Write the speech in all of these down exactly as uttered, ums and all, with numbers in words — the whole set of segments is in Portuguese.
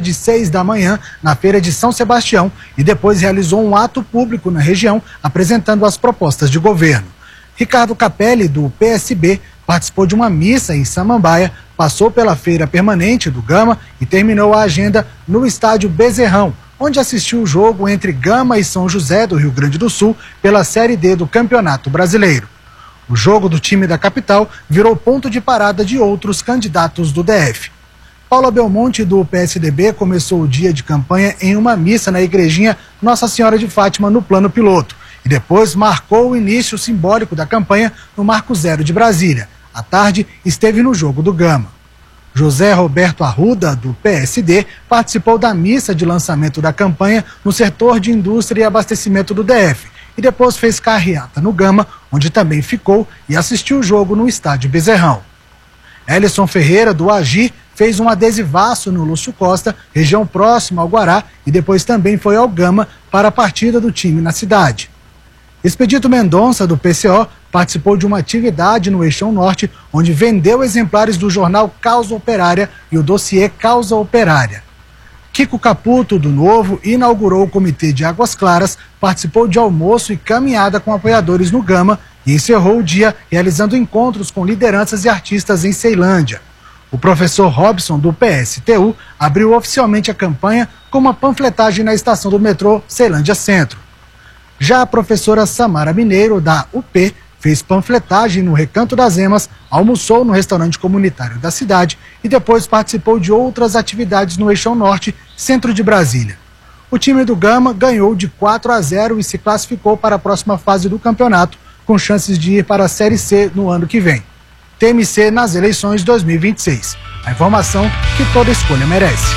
de seis da manhã na Feira de São Sebastião e depois realizou um ato público na região apresentando as propostas de governo. Ricardo Capelli, do P S B, participou de uma missa em Samambaia, passou pela feira permanente do Gama e terminou a agenda no estádio Bezerrão, onde assistiu o jogo entre Gama e São José do Rio Grande do Sul pela Série D do Campeonato Brasileiro. O jogo do time da capital virou ponto de parada de outros candidatos do D F. Paula Belmonte, do P S D B, começou o dia de campanha em uma missa na igrejinha Nossa Senhora de Fátima, no Plano Piloto, e depois marcou o início simbólico da campanha no Marco Zero de Brasília. À tarde, esteve no jogo do Gama. José Roberto Arruda, do P S D, participou da missa de lançamento da campanha no setor de indústria e abastecimento do D F e depois fez carreata no Gama, onde também ficou e assistiu o jogo no estádio Bezerrão. Elison Ferreira, do Agir, fez um adesivaço no Lúcio Costa, região próxima ao Guará, e depois também foi ao Gama para a partida do time na cidade. Expedito Mendonça, do P C O, participou de uma atividade no Eixão Norte, onde vendeu exemplares do jornal Causa Operária e o dossiê Causa Operária. Kiko Caputo, do Novo, inaugurou o Comitê de Águas Claras, participou de almoço e caminhada com apoiadores no Gama e encerrou o dia realizando encontros com lideranças e artistas em Ceilândia. O professor Robson, do P S T U, abriu oficialmente a campanha com uma panfletagem na estação do metrô Ceilândia Centro. Já a professora Samara Mineiro, da U P, fez panfletagem no Recanto das Emas, almoçou no restaurante comunitário da cidade e depois participou de outras atividades no Eixão Norte, centro de Brasília. O time do Gama ganhou de quatro a zero e se classificou para a próxima fase do campeonato, com chances de ir para a Série C no ano que vem. T M C nas eleições dois mil e vinte e seis. A informação que toda escolha merece.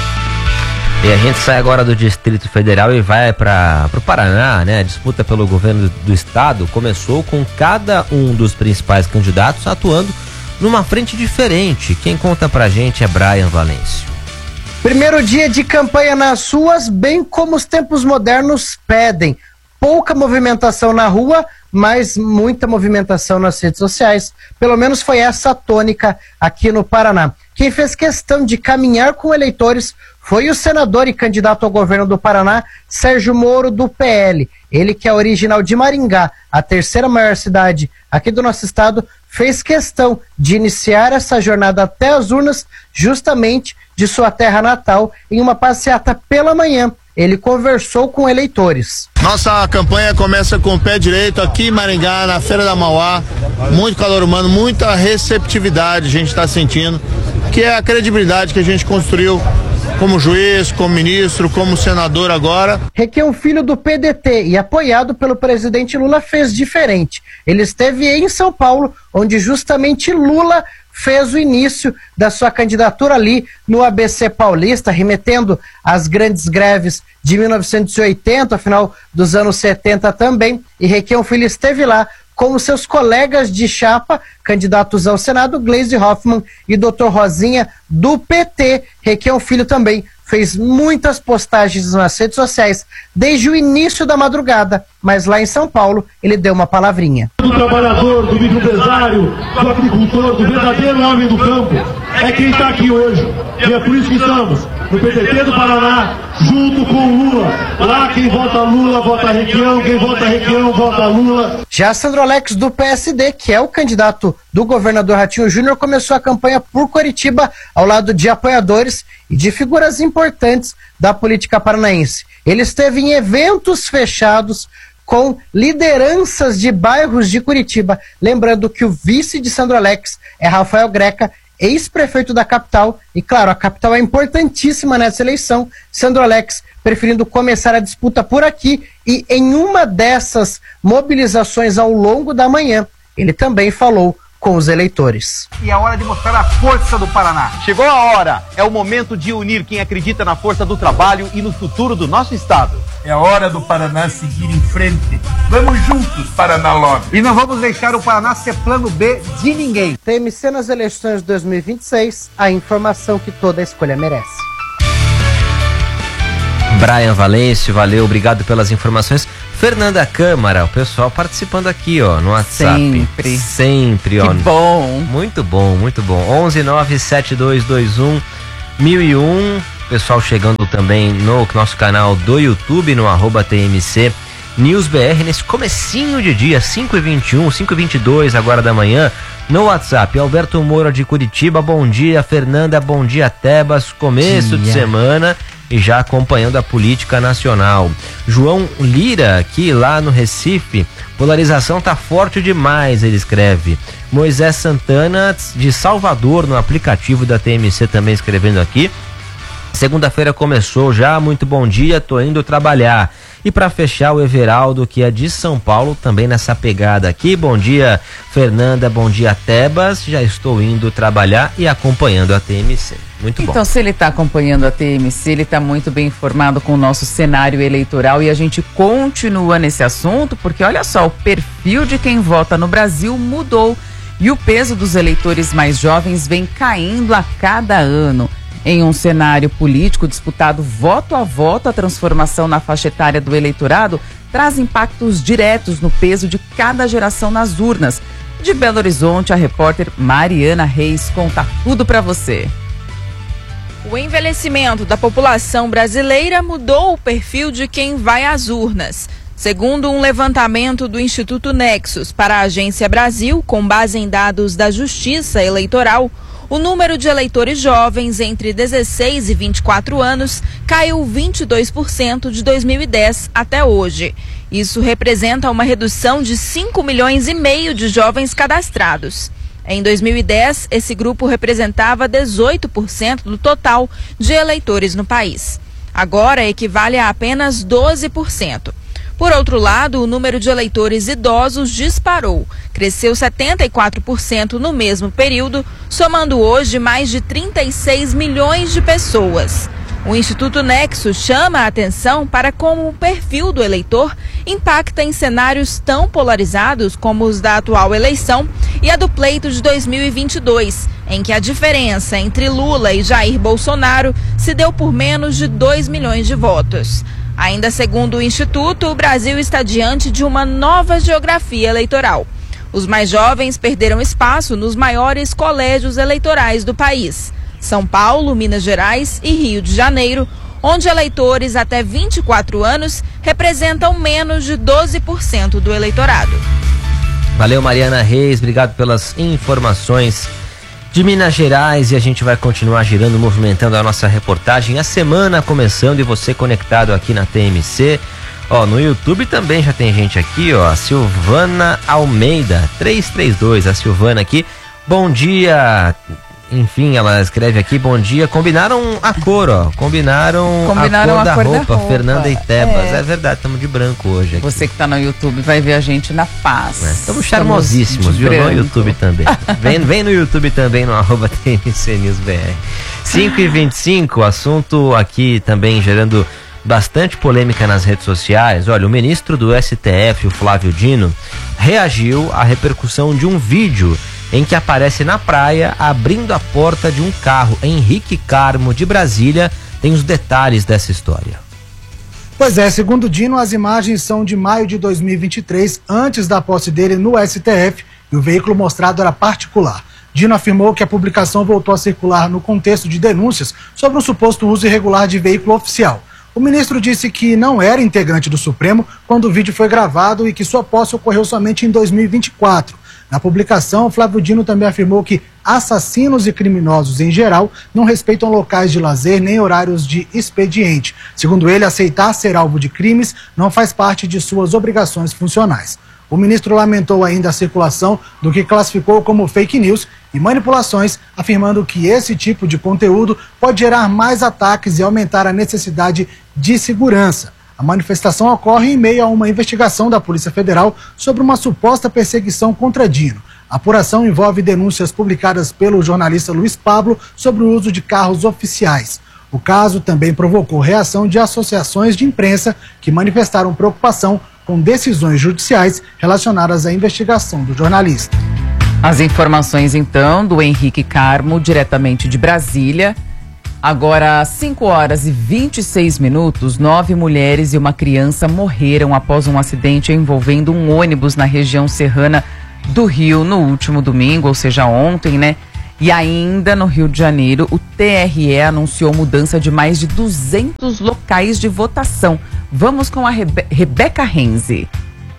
E a gente sai agora do Distrito Federal e vai para o Paraná, né? A disputa pelo governo do estado começou com cada um dos principais candidatos atuando numa frente diferente. Quem conta pra gente é Brian Valêncio. Primeiro dia de campanha nas ruas, bem como os tempos modernos pedem. Pouca movimentação na rua, mas muita movimentação nas redes sociais. Pelo menos foi essa a tônica aqui no Paraná. Quem fez questão de caminhar com eleitores foi o senador e candidato ao governo do Paraná, Sérgio Moro, do P L. Ele, que é original de Maringá, a terceira maior cidade aqui do nosso estado, fez questão de iniciar essa jornada até as urnas, justamente de sua terra natal, em uma passeata pela manhã. Ele conversou com eleitores. Nossa campanha começa com o pé direito aqui em Maringá, na Feira da Mauá. Muito calor humano, muita receptividade a gente está sentindo, que é a credibilidade que a gente construiu como juiz, como ministro, como senador agora. Requião Filho, do P D T e apoiado pelo presidente Lula, fez diferente. Ele esteve em São Paulo, onde justamente Lula fez o início da sua candidatura ali no A B C Paulista, remetendo às grandes greves de mil novecentos e oitenta, final dos anos setenta também, e Requião Filho esteve lá com seus colegas de chapa, candidatos ao Senado, Gleisi Hoffmann e doutor Rosinha, do P T. Requião Filho também fez muitas postagens nas redes sociais desde o início da madrugada, mas lá em São Paulo ele deu uma palavrinha. Do trabalhador, do microempresário, do agricultor, do verdadeiro homem do campo, é quem está aqui hoje. E é por isso que estamos no P T T do Paraná, junto com o Lula. Lá quem vota Lula, vota Requião, quem vota Requião, vota Lula. Já Sandro Alex, do P S D, que é o candidato do governador Ratinho Júnior, começou a campanha por Curitiba, ao lado de apoiadores e de figuras importantes da política paranaense. Ele esteve em eventos fechados com lideranças de bairros de Curitiba. Lembrando que o vice de Sandro Alex é Rafael Greca, ex-prefeito da capital, e claro, a capital é importantíssima nessa eleição. Sandro Alex preferindo começar a disputa por aqui, e em uma dessas mobilizações ao longo da manhã, ele também falou com os eleitores. E é a hora de mostrar a força do Paraná. Chegou a hora, é o momento de unir quem acredita na força do trabalho e no futuro do nosso estado. É a hora do Paraná seguir em frente. Vamos juntos, Paraná Love. E não vamos deixar o Paraná ser plano B de ninguém. T M C nas eleições de dois mil e vinte e seis, a informação que toda escolha merece. Brian Valêncio, valeu, obrigado pelas informações. Fernanda Câmara, o pessoal participando aqui, ó, no WhatsApp. Sempre. Sempre, ó. Que bom. Muito bom, muito bom. onze nove sete dois dois um mil e um. pessoal chegando também no nosso canal do YouTube, no arroba T M C News B R, nesse comecinho de dia, cinco e vinte e um, cinco e vinte e dois agora da manhã. No WhatsApp, Alberto Moura de Curitiba, bom dia. Fernanda, bom dia. Tebas, começo dia. de semana e já acompanhando a política nacional. João Lira, aqui lá no Recife, polarização tá forte demais, ele escreve. Moisés Santana de Salvador, no aplicativo da T M C, também escrevendo aqui. Segunda-feira começou já, muito bom dia, tô indo trabalhar. E para fechar, o Everaldo, que é de São Paulo, também nessa pegada aqui. Bom dia, Fernanda, bom dia, Tebas. Já estou indo trabalhar e acompanhando a T M C. Muito bom. Então, se ele está acompanhando a T M C, ele está muito bem informado com o nosso cenário eleitoral e a gente continua nesse assunto, porque olha só, o perfil de quem vota no Brasil mudou e o peso dos eleitores mais jovens vem caindo a cada ano. Em um cenário político disputado voto a voto, a transformação na faixa etária do eleitorado traz impactos diretos no peso de cada geração nas urnas. De Belo Horizonte, a repórter Mariana Reis conta tudo para você. O envelhecimento da população brasileira mudou o perfil de quem vai às urnas. Segundo um levantamento do Instituto Nexus para a Agência Brasil, com base em dados da Justiça Eleitoral, o número de eleitores jovens entre dezesseis e vinte e quatro anos caiu vinte e dois por cento de dois mil e dez até hoje. Isso representa uma redução de cinco milhões e meio de jovens cadastrados. Em dois mil e dez, esse grupo representava dezoito por cento do total de eleitores no país. Agora equivale a apenas doze por cento. Por outro lado, o número de eleitores idosos disparou, cresceu setenta e quatro por cento no mesmo período, somando hoje mais de trinta e seis milhões de pessoas. O Instituto Nexus chama a atenção para como o perfil do eleitor impacta em cenários tão polarizados como os da atual eleição e a do pleito de dois mil e vinte e dois, em que a diferença entre Lula e Jair Bolsonaro se deu por menos de dois milhões de votos. Ainda segundo o Instituto, o Brasil está diante de uma nova geografia eleitoral. Os mais jovens perderam espaço nos maiores colégios eleitorais do país: São Paulo, Minas Gerais e Rio de Janeiro, onde eleitores até vinte e quatro anos representam menos de doze por cento do eleitorado. Valeu, Mariana Reis, obrigado pelas informações de Minas Gerais, e a gente vai continuar girando, movimentando a nossa reportagem. A semana começando e você conectado aqui na T M C. Ó, no YouTube também já tem gente aqui, ó, a Silvana Almeida, trezentos e trinta e dois, a Silvana aqui. Bom dia. Enfim, ela escreve aqui, bom dia. Combinaram a cor, ó. Combinaram, Combinaram a cor, a da, cor roupa, da roupa, Fernanda e Tebas. É, é é verdade, estamos de branco hoje aqui. Você que tá no YouTube vai ver a gente na paz. Estamos é, charmosíssimos, viu? No YouTube também. vem, vem no YouTube também, no arroba T M C News B R. cinco e vinte e cinco, assunto aqui também gerando bastante polêmica nas redes sociais. Olha, o ministro do S T F, o Flávio Dino, reagiu à repercussão de um vídeo em que aparece na praia abrindo a porta de um carro. Henrique Carmo, de Brasília, tem os detalhes dessa história. Pois é, segundo Dino, as imagens são de maio de dois mil e vinte e três, antes da posse dele no S T F, e o veículo mostrado era particular. Dino afirmou que a publicação voltou a circular no contexto de denúncias sobre um suposto uso irregular de veículo oficial. O ministro disse que não era integrante do Supremo quando o vídeo foi gravado e que sua posse ocorreu somente em dois mil e vinte e quatro. Na publicação, Flávio Dino também afirmou que assassinos e criminosos em geral não respeitam locais de lazer nem horários de expediente. Segundo ele, aceitar ser alvo de crimes não faz parte de suas obrigações funcionais. O ministro lamentou ainda a circulação do que classificou como fake news e manipulações, afirmando que esse tipo de conteúdo pode gerar mais ataques e aumentar a necessidade de segurança. A manifestação ocorre em meio a uma investigação da Polícia Federal sobre uma suposta perseguição contra Dino. A apuração envolve denúncias publicadas pelo jornalista Luiz Pablo sobre o uso de carros oficiais. O caso também provocou reação de associações de imprensa que manifestaram preocupação com decisões judiciais relacionadas à investigação do jornalista. As informações, então, do Henrique Carmo, diretamente de Brasília. Agora, às cinco horas e vinte e seis minutos, nove mulheres e uma criança morreram após um acidente envolvendo um ônibus na região serrana do Rio no último domingo, ou seja, ontem, né? E ainda no Rio de Janeiro, o T R E anunciou mudança de mais de duzentos locais de votação. Vamos com a Rebe- Rebeca Renzi.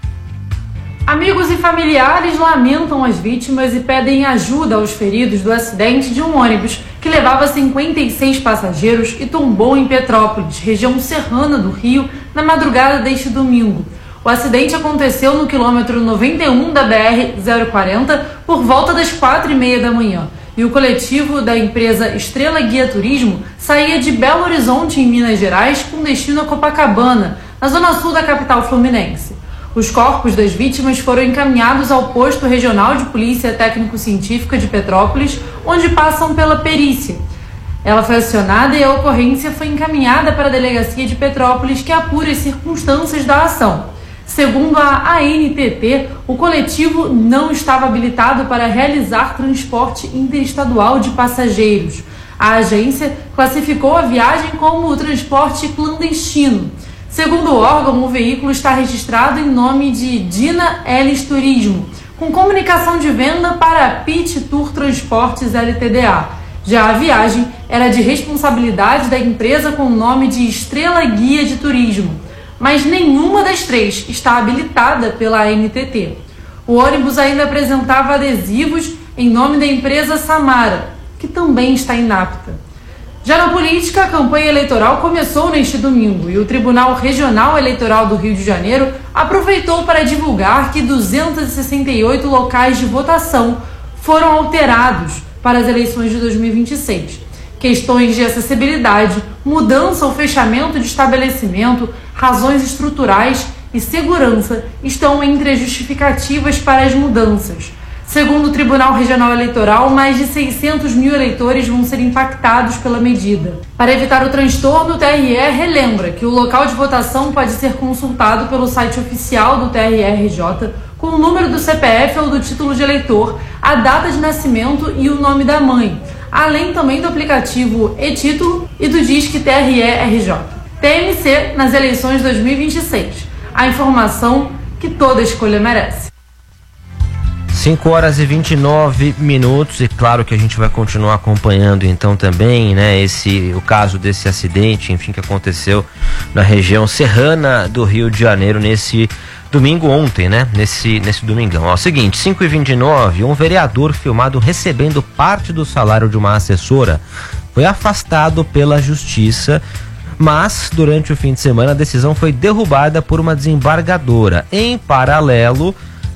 Amigos e familiares lamentam as vítimas e pedem ajuda aos feridos do acidente de um ônibus que levava cinquenta e seis passageiros e tombou em Petrópolis, região serrana do Rio, na madrugada deste domingo. O acidente aconteceu no quilômetro noventa e um da B R zero quarenta por volta das quatro e meia da manhã. E o coletivo da empresa Estrela Guia Turismo saía de Belo Horizonte, em Minas Gerais, com destino a Copacabana, na zona sul da capital fluminense. Os corpos das vítimas foram encaminhados ao posto regional de polícia técnico-científica de Petrópolis, onde passam pela perícia. Ela foi acionada e a ocorrência foi encaminhada para a delegacia de Petrópolis, que apura as circunstâncias da ação. Segundo a A N T T, o coletivo não estava habilitado para realizar transporte interestadual de passageiros. A agência classificou a viagem como o transporte clandestino. Segundo o órgão, o veículo está registrado em nome de Dina Elis Turismo, com comunicação de venda para a Pit Tour Transportes L T D A. Já a viagem era de responsabilidade da empresa com o nome de Estrela Guia de Turismo, mas nenhuma das três está habilitada pela A N T T. O ônibus ainda apresentava adesivos em nome da empresa Samara, que também está inapta. Já na política, a campanha eleitoral começou neste domingo e o Tribunal Regional Eleitoral do Rio de Janeiro aproveitou para divulgar que duzentos e sessenta e oito locais de votação foram alterados para as eleições de dois mil e vinte e seis. Questões de acessibilidade, mudança ou fechamento de estabelecimento, razões estruturais e segurança estão entre as justificativas para as mudanças. Segundo o Tribunal Regional Eleitoral, mais de seiscentos mil eleitores vão ser impactados pela medida. Para evitar o transtorno, o T R E relembra que o local de votação pode ser consultado pelo site oficial do T R E R J, com o número do C P F ou do título de eleitor, a data de nascimento e o nome da mãe, além também do aplicativo e-Título e do Disque T R E R J. T M C nas eleições de dois mil e vinte e seis. A informação que toda escolha merece. cinco horas e vinte e nove minutos, e claro que a gente vai continuar acompanhando então também, né, esse, o caso desse acidente, enfim, que aconteceu na região serrana do Rio de Janeiro nesse domingo ontem, né, nesse, nesse domingão. Ó, seguinte, cinco e vinte e nove, um vereador filmado recebendo parte do salário de uma assessora foi afastado pela justiça, mas durante o fim de semana a decisão foi derrubada por uma desembargadora. Em paralelo,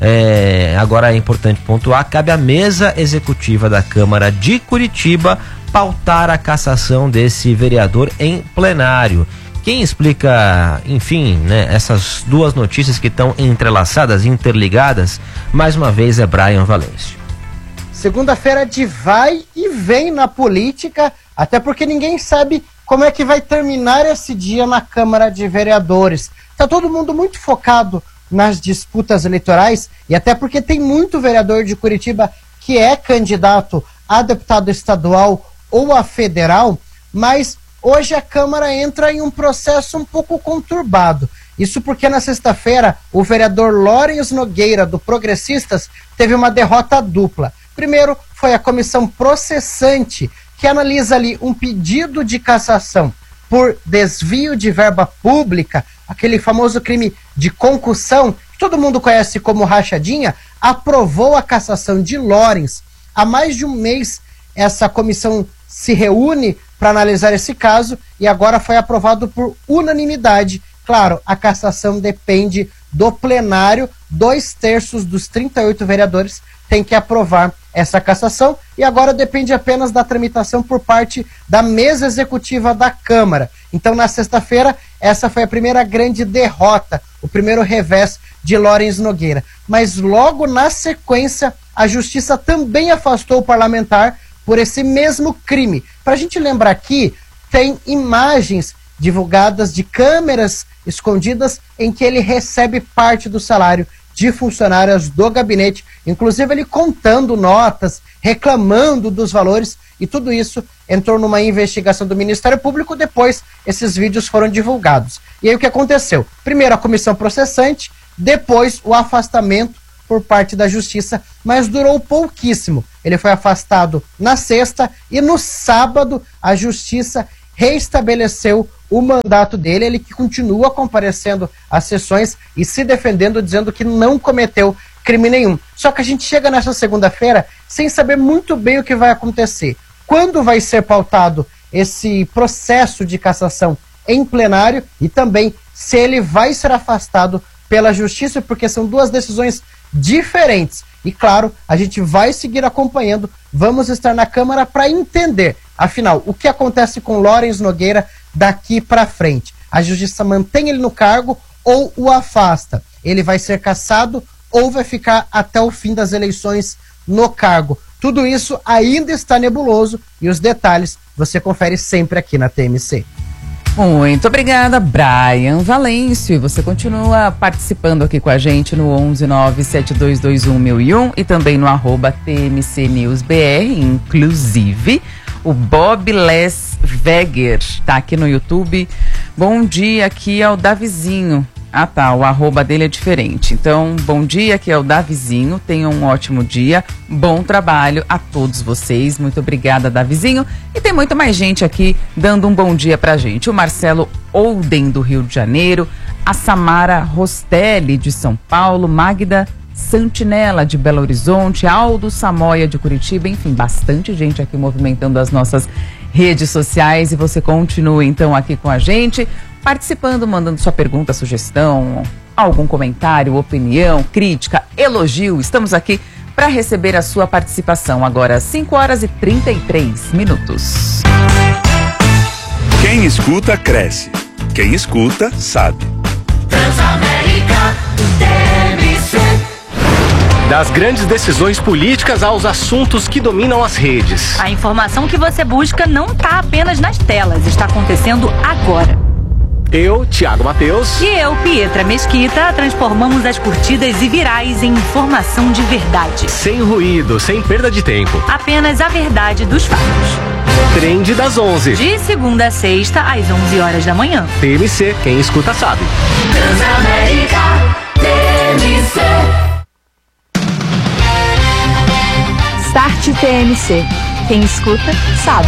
É, agora é importante pontuar, cabe à mesa executiva da Câmara de Curitiba pautar a cassação desse vereador em plenário. Quem explica, enfim, né, essas duas notícias que estão entrelaçadas, interligadas, mais uma vez é Brian Valêncio. Segunda-feira de vai e vem na política, até porque ninguém sabe como é que vai terminar esse dia na Câmara de Vereadores. Tá todo mundo muito focado nas disputas eleitorais, e até porque tem muito vereador de Curitiba que é candidato a deputado estadual ou a federal, mas hoje a Câmara entra em um processo um pouco conturbado. Isso porque na sexta-feira o vereador Lawrence Nogueira, do Progressistas, teve uma derrota dupla. Primeiro foi a comissão processante, que analisa ali um pedido de cassação por desvio de verba pública, aquele famoso crime de concussão, que todo mundo conhece como rachadinha, aprovou a cassação de Lawrence. Há mais de um mês, essa comissão se reúne para analisar esse caso e agora foi aprovado por unanimidade. Claro, a cassação depende do plenário, dois terços dos trinta e oito vereadores têm que aprovar essa cassação e agora depende apenas da tramitação por parte da mesa executiva da Câmara. Então, na sexta-feira, essa foi a primeira grande derrota, o primeiro revés de Lawrence Nogueira. Mas logo na sequência, a Justiça também afastou o parlamentar por esse mesmo crime. Para a gente lembrar aqui, tem imagens divulgadas de câmeras escondidas em que ele recebe parte do salário de funcionárias do gabinete, inclusive ele contando notas, reclamando dos valores, e tudo isso entrou numa investigação do Ministério Público. Depois esses vídeos foram divulgados. E aí o que aconteceu? Primeiro a comissão processante, depois o afastamento por parte da Justiça, mas durou pouquíssimo. Ele foi afastado na sexta e no sábado a Justiça reestabeleceu o mandato dele, ele que continua comparecendo às sessões e se defendendo, dizendo que não cometeu crime nenhum. Só que a gente chega nessa segunda-feira sem saber muito bem o que vai acontecer. Quando vai ser pautado esse processo de cassação em plenário e também se ele vai ser afastado pela Justiça, porque são duas decisões diferentes. E claro, a gente vai seguir acompanhando, vamos estar na Câmara para entender, afinal, o que acontece com Lawrence Nogueira daqui para frente. A Justiça mantém ele no cargo ou o afasta? Ele vai ser cassado ou vai ficar até o fim das eleições no cargo? Tudo isso ainda está nebuloso e os detalhes você confere sempre aqui na T M C. Muito obrigada, Brian Valêncio. E você continua participando aqui com a gente no onze nove sete dois dois um mil e um e também no arroba T M C News B R. Inclusive, o Bob Les Veger está aqui no YouTube. Bom dia, aqui é o Davizinho. Ah tá, o arroba dele é diferente. Então, bom dia, aqui é o Davizinho. Tenham um ótimo dia, bom trabalho a todos vocês. Muito obrigada, Davizinho. E tem muito mais gente aqui dando um bom dia pra gente. O Marcelo Olden, do Rio de Janeiro. A Samara Rostelli, de São Paulo. Magda Santinella, de Belo Horizonte. Aldo Samoia, de Curitiba. Enfim, bastante gente aqui movimentando as nossas redes sociais. E você continua, então, aqui com a gente, participando, mandando sua pergunta, sugestão, algum comentário, opinião, crítica, elogio. Estamos aqui para receber a sua participação. Agora, cinco horas e trinta e três minutos. Quem escuta, cresce. Quem escuta, sabe. Transamérica, T M C. Das grandes decisões políticas aos assuntos que dominam as redes. A informação que você busca não está apenas nas telas, está acontecendo agora. Eu, Thiago Mateus. E eu, Pietra Mesquita, transformamos as curtidas e virais em informação de verdade. Sem ruído, sem perda de tempo. Apenas a verdade dos fatos. Trend das onze. De segunda a sexta, às onze horas da manhã. T M C, quem escuta sabe. Transamérica, T M C. Start T M C. Quem escuta, sabe.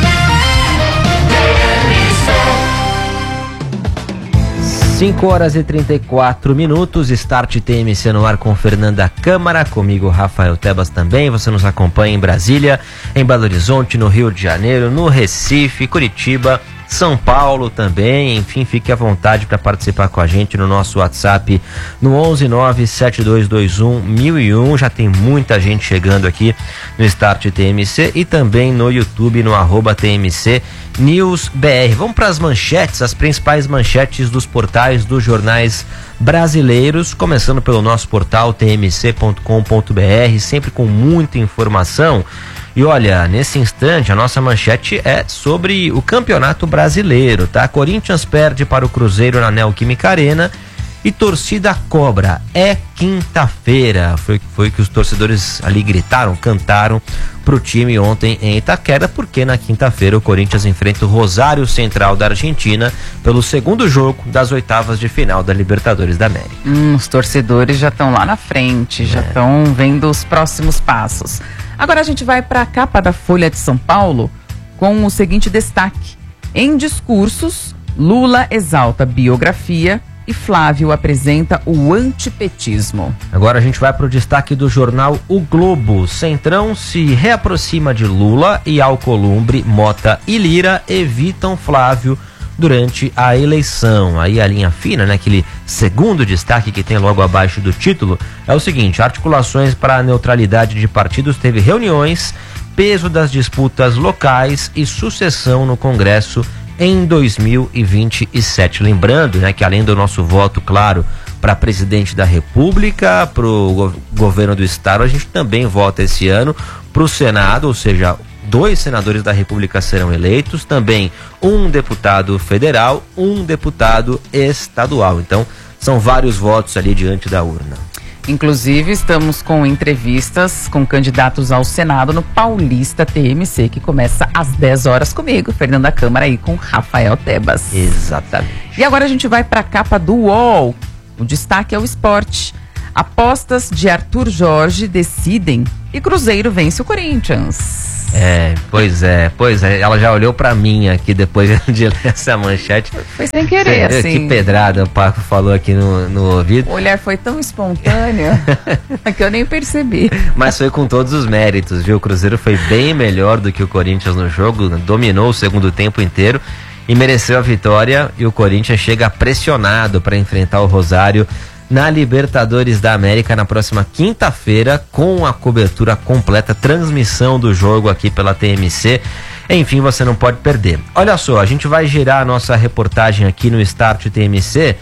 cinco horas e trinta e quatro minutos, Start T M C no ar com Fernanda Câmara, comigo Rafael Tebas também. Você nos acompanha em Brasília, em Belo Horizonte, no Rio de Janeiro, no Recife, Curitiba, São Paulo também. Enfim, fique à vontade para participar com a gente no nosso WhatsApp no onze nove sete dois dois um mil e um. Já tem muita gente chegando aqui no Start T M C e também no YouTube no arroba T M C News B R. Vamos para as manchetes, as principais manchetes dos portais dos jornais brasileiros, começando pelo nosso portal t m c ponto com ponto b r, sempre com muita informação. E olha, nesse instante a nossa manchete é sobre o Campeonato Brasileiro, tá? Corinthians perde para o Cruzeiro na Neoquímica Arena e torcida cobra. É quinta-feira. Foi foi que os torcedores ali gritaram, cantaram pro time ontem em Itaquera, porque na quinta-feira o Corinthians enfrenta o Rosário Central da Argentina pelo segundo jogo das oitavas de final da Libertadores da América. Hum, os torcedores já estão lá na frente, já estão é. vendo os próximos passos. Agora a gente vai para a capa da Folha de São Paulo com o seguinte destaque: em discursos, Lula exalta biografia e Flávio apresenta o antipetismo. Agora a gente vai para o destaque do jornal O Globo. Centrão se reaproxima de Lula e Alcolumbre, Mota e Lira evitam Flávio durante a eleição. Aí a linha fina, né, aquele segundo destaque que tem logo abaixo do título, é o seguinte: articulações para a neutralidade de partidos teve reuniões, peso das disputas locais e sucessão no Congresso em dois mil e vinte e sete. Lembrando, né, que além do nosso voto, claro, para presidente da República, para o go- governo do estado, a gente também vota esse ano para o Senado, ou seja, dois senadores da República serão eleitos, também um deputado federal, um deputado estadual. Então, são vários votos ali diante da urna. Inclusive, estamos com entrevistas com candidatos ao Senado no Paulista T M C, que começa às dez horas comigo, Fernanda Câmara, aí com Rafael Tebas. Exatamente. E agora a gente vai para a capa do U O L. O destaque é o esporte. Apostas de Arthur Jorge decidem e Cruzeiro vence o Corinthians. É, pois é, pois é. Ela já olhou pra mim aqui depois de ler essa manchete. Foi sem querer, Você, assim. Que pedrada o Paco falou aqui no, no ouvido. O olhar foi tão espontâneo que eu nem percebi. Mas foi com todos os méritos, viu? O Cruzeiro foi bem melhor do que o Corinthians no jogo, dominou o segundo tempo inteiro e mereceu a vitória. E o Corinthians chega pressionado para enfrentar o Rosário na Libertadores da América na próxima quinta-feira, com a cobertura completa, transmissão do jogo aqui pela T M C. Enfim, você não pode perder. Olha só, a gente vai girar a nossa reportagem aqui no Start T M C.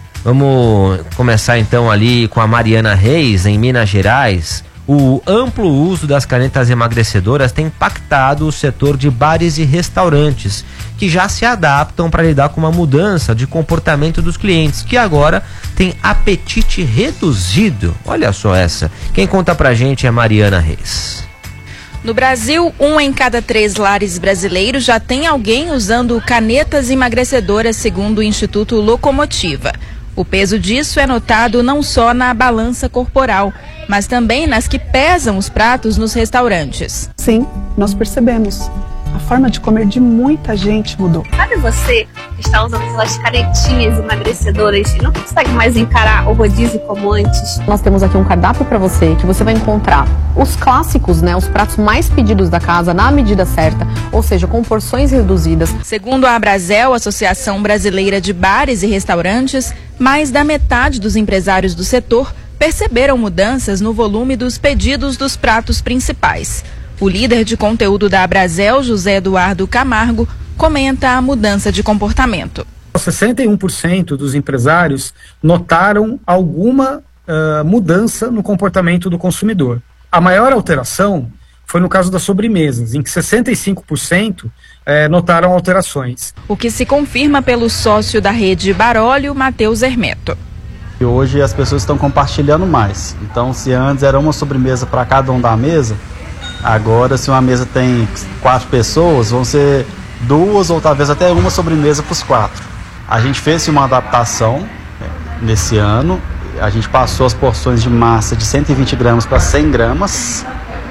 Vamos começar então ali com a Mariana Reis, em Minas Gerais. O amplo uso das canetas emagrecedoras tem impactado o setor de bares e restaurantes, que já se adaptam para lidar com uma mudança de comportamento dos clientes, que agora tem apetite reduzido. Olha só essa. Quem conta pra gente é a Mariana Reis. No Brasil, um em cada três lares brasileiros já tem alguém usando canetas emagrecedoras, segundo o Instituto Locomotiva. O peso disso é notado não só na balança corporal, mas também nas que pesam os pratos nos restaurantes. Sim, nós percebemos. A forma de comer de muita gente mudou. Sabe você que está usando aquelas canetinhas emagrecedoras e não consegue mais encarar o rodízio como antes? Nós temos aqui um cardápio para você que você vai encontrar os clássicos, né, os pratos mais pedidos da casa na medida certa, ou seja, com porções reduzidas. Segundo a Abrazel, Associação Brasileira de Bares e Restaurantes, mais da metade dos empresários do setor perceberam mudanças no volume dos pedidos dos pratos principais. O líder de conteúdo da Abrazel, José Eduardo Camargo, comenta a mudança de comportamento. sessenta e um por cento dos empresários notaram alguma uh, mudança no comportamento do consumidor. A maior alteração foi no caso das sobremesas, em que sessenta e cinco por cento eh, notaram alterações. O que se confirma pelo sócio da rede Barólio, Matheus Hermeto. E hoje as pessoas estão compartilhando mais. Então, se antes era uma sobremesa para cada um da mesa, agora, se uma mesa tem quatro pessoas, vão ser duas ou talvez até uma sobremesa para os quatro. A gente fez uma adaptação nesse ano. A gente passou as porções de massa de cento e vinte gramas para cem gramas,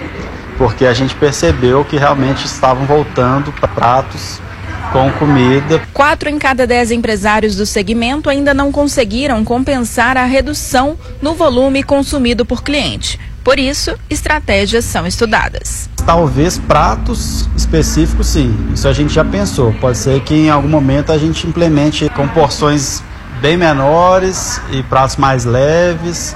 porque a gente percebeu que realmente estavam voltando para pratos com comida. Quatro em cada dez empresários do segmento ainda não conseguiram compensar a redução no volume consumido por cliente. Por isso, estratégias são estudadas. Talvez pratos específicos, sim. Isso a gente já pensou. Pode ser que em algum momento a gente implemente com porções bem menores e pratos mais leves.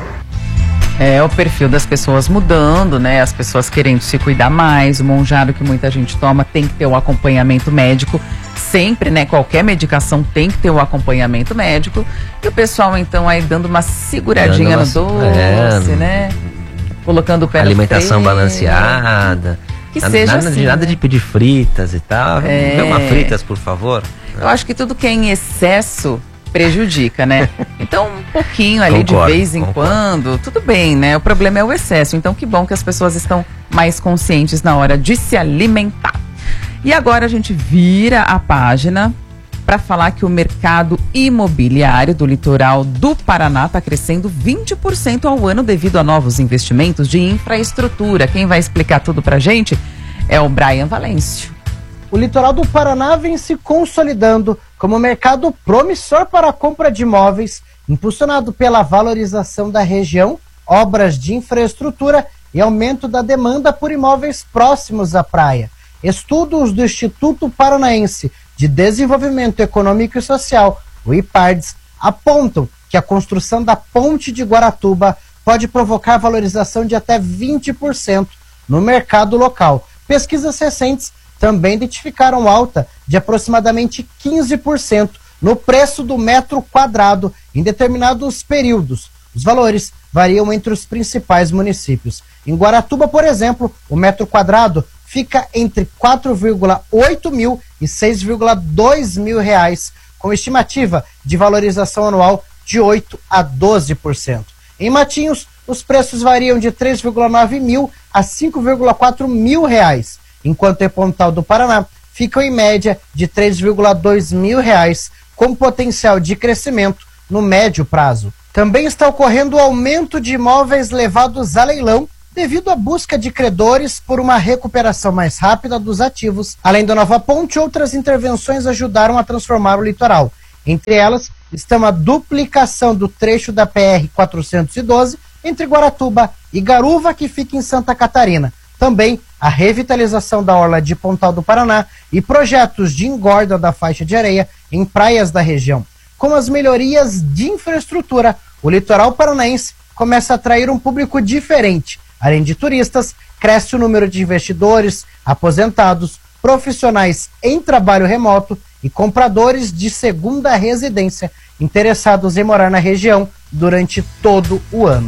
É, o perfil das pessoas mudando, né? As pessoas querendo se cuidar mais. O monjaro que muita gente toma tem que ter o acompanhamento médico. Sempre, né? Qualquer medicação tem que ter o acompanhamento médico. E o pessoal, então, aí dando uma seguradinha no doce, é, né? Colocando o pé no alimentação balanceada. Que nada, seja nada, assim, de, nada né? de pedir fritas e tal. É. Dê uma fritas, por favor. Eu acho que tudo que é em excesso prejudica, né? Então, um pouquinho ali Concordo, de vez em concordo. quando, tudo bem, né? O problema é o excesso. Então, que bom que as pessoas estão mais conscientes na hora de se alimentar. E agora a gente vira a página para falar que o mercado imobiliário do litoral do Paraná está crescendo vinte por cento ao ano devido a novos investimentos de infraestrutura. Quem vai explicar tudo para a gente é o Brian Valêncio. O litoral do Paraná vem se consolidando como mercado promissor para a compra de imóveis, impulsionado pela valorização da região, obras de infraestrutura e aumento da demanda por imóveis próximos à praia. Estudos do Instituto Paranaense de Desenvolvimento Econômico e Social, o IPARDES, apontam que a construção da Ponte de Guaratuba pode provocar valorização de até vinte por cento no mercado local. Pesquisas recentes também identificaram alta de aproximadamente quinze por cento no preço do metro quadrado em determinados períodos. Os valores variam entre os principais municípios. Em Guaratuba, por exemplo, o metro quadrado fica entre quatro vírgula oito mil e seis vírgula dois mil reais, com estimativa de valorização anual de oito a doze por cento. Em Matinhos, os preços variam de três vírgula nove mil a cinco vírgula quatro mil reais, enquanto em Pontal do Paraná ficam em média de três vírgula dois mil reais, com potencial de crescimento no médio prazo. Também está ocorrendo o aumento de imóveis levados a leilão devido à busca de credores por uma recuperação mais rápida dos ativos. Além da nova ponte, outras intervenções ajudaram a transformar o litoral. Entre elas estão a duplicação do trecho da P R quatrocentos e doze entre Guaratuba e Garuva, que fica em Santa Catarina. Também a revitalização da orla de Pontal do Paraná e projetos de engorda da faixa de areia em praias da região. Com as melhorias de infraestrutura, o litoral paranaense começa a atrair um público diferente. Além de turistas, cresce o número de investidores, aposentados, profissionais em trabalho remoto e compradores de segunda residência interessados em morar na região durante todo o ano.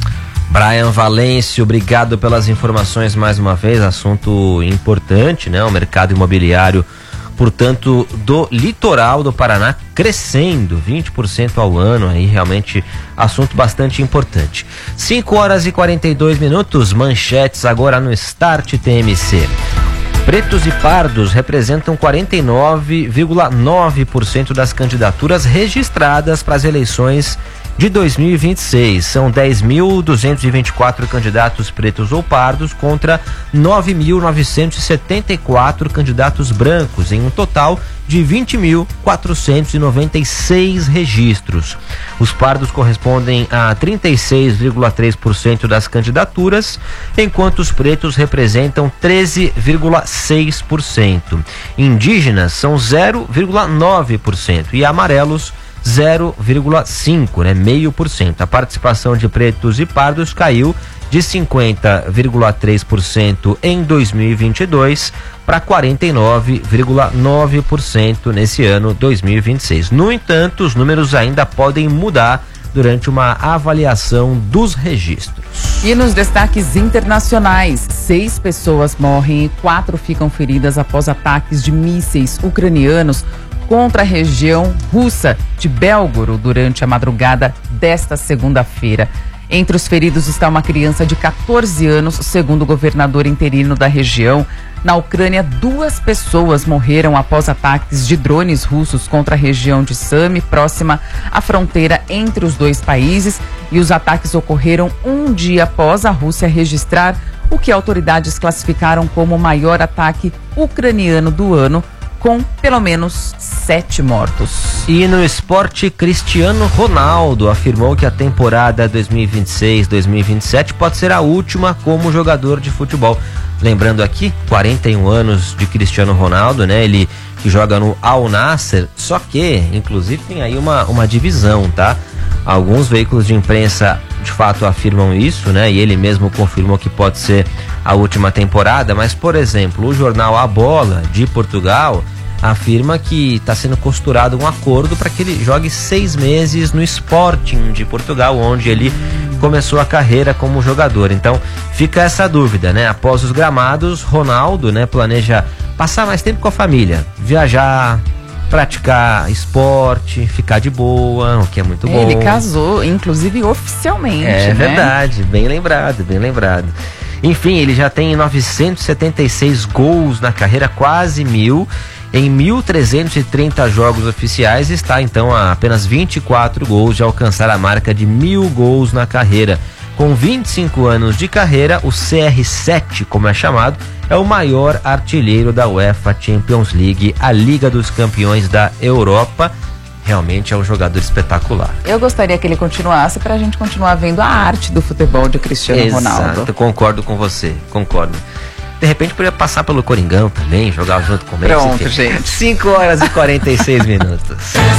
Brian Valêncio, obrigado pelas informações mais uma vez, assunto importante, né? O mercado imobiliário, portanto, do litoral do Paraná crescendo vinte por cento ao ano, aí realmente assunto bastante importante. cinco horas e quarenta e dois minutos, manchetes agora no Start T M C. Pretos e pardos representam quarenta e nove vírgula nove por cento das candidaturas registradas para as eleições de dois mil e vinte e seis. São dez mil duzentos e vinte e quatro candidatos pretos ou pardos contra nove mil novecentos e setenta e quatro candidatos brancos, em um total de vinte mil quatrocentos e noventa e seis registros. Os pardos correspondem a trinta e seis vírgula três por cento das candidaturas, enquanto os pretos representam treze vírgula seis por cento. Indígenas são zero vírgula nove por cento e amarelos zero vírgula cinco por cento, né, meio por cento. A participação de pretos e pardos caiu de cinquenta vírgula três por cento em dois mil e vinte e dois para quarenta e nove vírgula nove por cento nesse ano dois mil e vinte e seis. No entanto, os números ainda podem mudar durante uma avaliação dos registros. E nos destaques internacionais, seis pessoas morrem e quatro ficam feridas após ataques de mísseis ucranianos contra a região russa de Belgorod durante a madrugada desta segunda-feira. Entre os feridos está uma criança de quatorze anos, segundo o governador interino da região. Na Ucrânia, duas pessoas morreram após ataques de drones russos contra a região de Sami, próxima à fronteira entre os dois países, e os ataques ocorreram um dia após a Rússia registrar o que autoridades classificaram como o maior ataque ucraniano do ano, com pelo menos sete mortos. E no esporte, Cristiano Ronaldo afirmou que a temporada dois mil e vinte e seis dois mil e vinte e sete pode ser a última como jogador de futebol. Lembrando aqui, quarenta e um anos de Cristiano Ronaldo, né? Ele que joga no Al Nassr, só que, inclusive, tem aí uma, uma divisão, tá? Alguns veículos de imprensa de fato afirmam isso, né? E ele mesmo confirmou que pode ser a última temporada, mas, por exemplo, o jornal A Bola de Portugal afirma que está sendo costurado um acordo para que ele jogue seis meses no Sporting de Portugal, onde ele começou a carreira como jogador. Então fica essa dúvida, né? Após os gramados, Ronaldo, né, planeja passar mais tempo com a família, viajar, praticar esporte, ficar de boa, o que é muito bom. Ele casou, inclusive oficialmente, É né? verdade, bem lembrado, bem lembrado. Enfim, ele já tem novecentos e setenta e seis gols na carreira, quase mil, em mil trezentos e trinta jogos oficiais, e está então a apenas vinte e quatro gols de alcançar a marca de mil gols na carreira. Com vinte e cinco anos de carreira, o C R sete, como é chamado, é o maior artilheiro da UEFA Champions League, a Liga dos Campeões da Europa. Realmente é um jogador espetacular. Eu gostaria que ele continuasse para a gente continuar vendo a arte do futebol de Cristiano Exato, Ronaldo. Concordo com você, concordo. De repente poderia passar pelo Coringão também, jogar junto com o Messi. Pronto, gente. cinco horas e quarenta e seis minutos.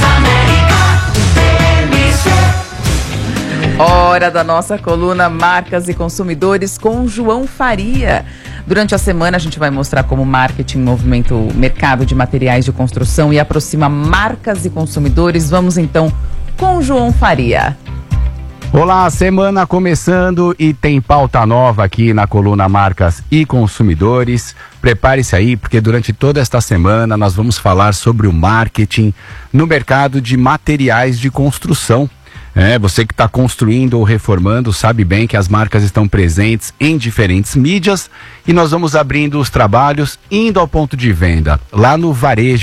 Hora da nossa coluna Marcas e Consumidores com João Faria. Durante a semana a gente vai mostrar como o marketing movimenta o mercado de materiais de construção e aproxima marcas e consumidores. Vamos então com João Faria. Olá, semana começando e tem pauta nova aqui na coluna Marcas e Consumidores. Prepare-se aí, porque durante toda esta semana nós vamos falar sobre o marketing no mercado de materiais de construção. É, você que está construindo ou reformando sabe bem que as marcas estão presentes em diferentes mídias e nós vamos abrindo os trabalhos, indo ao ponto de venda, lá no varejo.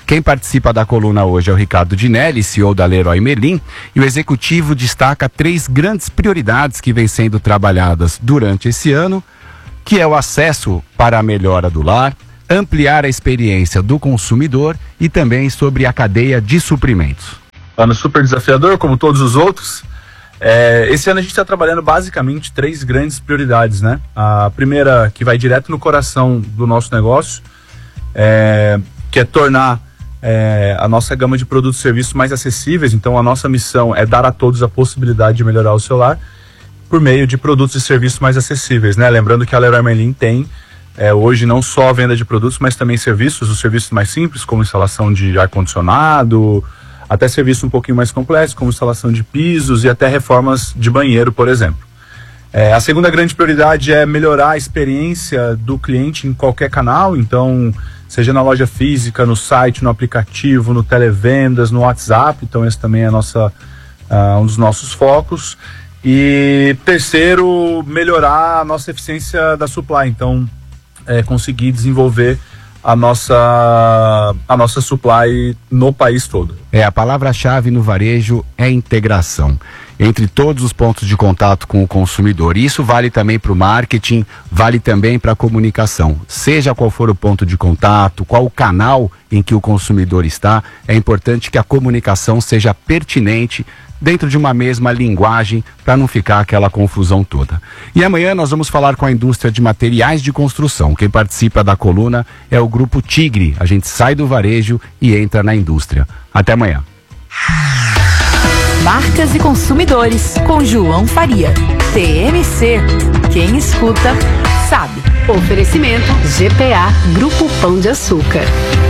Quem participa da coluna hoje é o Ricardo Dinelli, C E O da Leroy Merlin, e o executivo destaca três grandes prioridades que vêm sendo trabalhadas durante esse ano, que é o acesso para a melhora do lar, ampliar a experiência do consumidor e também sobre a cadeia de suprimentos. Ano super desafiador, como todos os outros. É, esse ano a gente está trabalhando basicamente três grandes prioridades, né? A primeira, que vai direto no coração do nosso negócio, é, que é tornar é, a nossa gama de produtos e serviços mais acessíveis. Então a nossa missão é dar a todos a possibilidade de melhorar o seu lar por meio de produtos e serviços mais acessíveis, né? Lembrando que a Leroy Merlin tem É, hoje não só a venda de produtos, mas também serviços, os serviços mais simples, como instalação de ar-condicionado, até serviços um pouquinho mais complexos, como instalação de pisos e até reformas de banheiro, por exemplo. É, a segunda grande prioridade é melhorar a experiência do cliente em qualquer canal, então, seja na loja física, no site, no aplicativo, no televendas, no WhatsApp, então esse também é a nossa, uh, um dos nossos focos. E terceiro, melhorar a nossa eficiência da supply, então É, conseguir desenvolver a nossa, a nossa supply no país todo. É, a palavra-chave no varejo é integração entre todos os pontos de contato com o consumidor. Isso vale também para o marketing, vale também para a comunicação. Seja qual for o ponto de contato, qual o canal em que o consumidor está, é importante que a comunicação seja pertinente dentro de uma mesma linguagem para não ficar aquela confusão toda. E amanhã nós vamos falar com a indústria de materiais de construção. Quem participa da coluna é o Grupo Tigre. A gente sai do varejo e entra na indústria. Até amanhã. Marcas e consumidores, com João Faria. T M C. Quem escuta, sabe. Oferecimento G P A, Grupo Pão de Açúcar.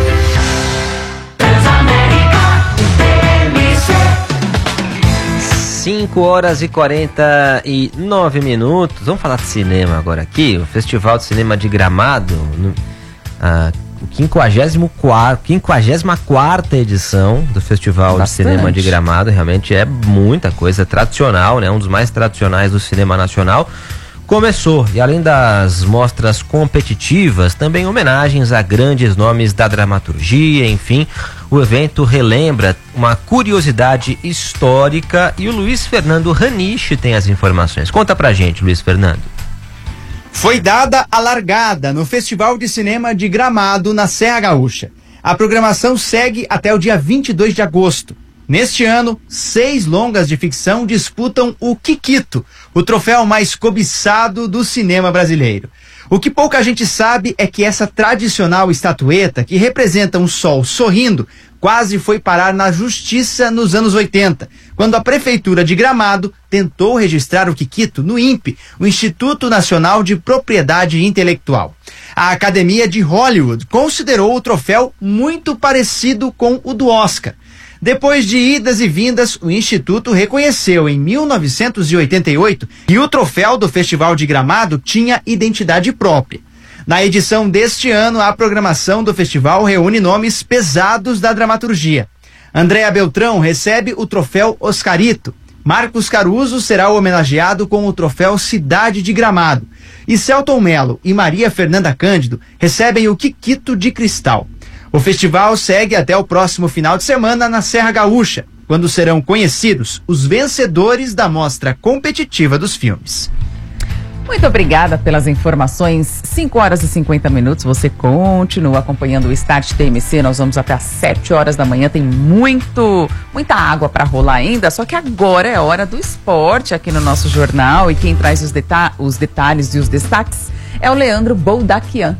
cinco horas e quarenta e nove minutos. Vamos falar de cinema agora aqui. O Festival de Cinema de Gramado, no, a quinquagésima quarta edição do Festival Bastante. de Cinema de Gramado. Realmente é muita coisa, tradicional, né? Um dos mais tradicionais do cinema nacional. Começou, e além das mostras competitivas, também homenagens a grandes nomes da dramaturgia, enfim, o evento relembra uma curiosidade histórica e o Luiz Fernando Raniche tem as informações. Conta pra gente, Luiz Fernando. Foi dada a largada no Festival de Cinema de Gramado, na Serra Gaúcha. A programação segue até o dia vinte e dois de agosto. Neste ano, seis longas de ficção disputam o Kikito, o troféu mais cobiçado do cinema brasileiro. O que pouca gente sabe é que essa tradicional estatueta, que representa um sol sorrindo, quase foi parar na justiça nos anos oitenta, quando a Prefeitura de Gramado tentou registrar o Kikito no I N P, o Instituto Nacional de Propriedade Intelectual. A Academia de Hollywood considerou o troféu muito parecido com o do Oscar. Depois de idas e vindas, o Instituto reconheceu em mil novecentos e oitenta e oito que o troféu do Festival de Gramado tinha identidade própria. Na edição deste ano, a programação do festival reúne nomes pesados da dramaturgia. Andréa Beltrão recebe o troféu Oscarito. Marcos Caruso será homenageado com o troféu Cidade de Gramado. E Celton Mello e Maria Fernanda Cândido recebem o Kikito de Cristal. O festival segue até o próximo final de semana na Serra Gaúcha, quando serão conhecidos os vencedores da mostra competitiva dos filmes. Muito obrigada pelas informações. cinco horas e cinquenta minutos. Você continua acompanhando o Start T M C. Nós vamos até às sete horas da manhã. Tem muito, muita água para rolar ainda. Só que agora é hora do esporte aqui no nosso jornal. E quem traz os, deta- os detalhes e os destaques é o Leandro Boldaquian.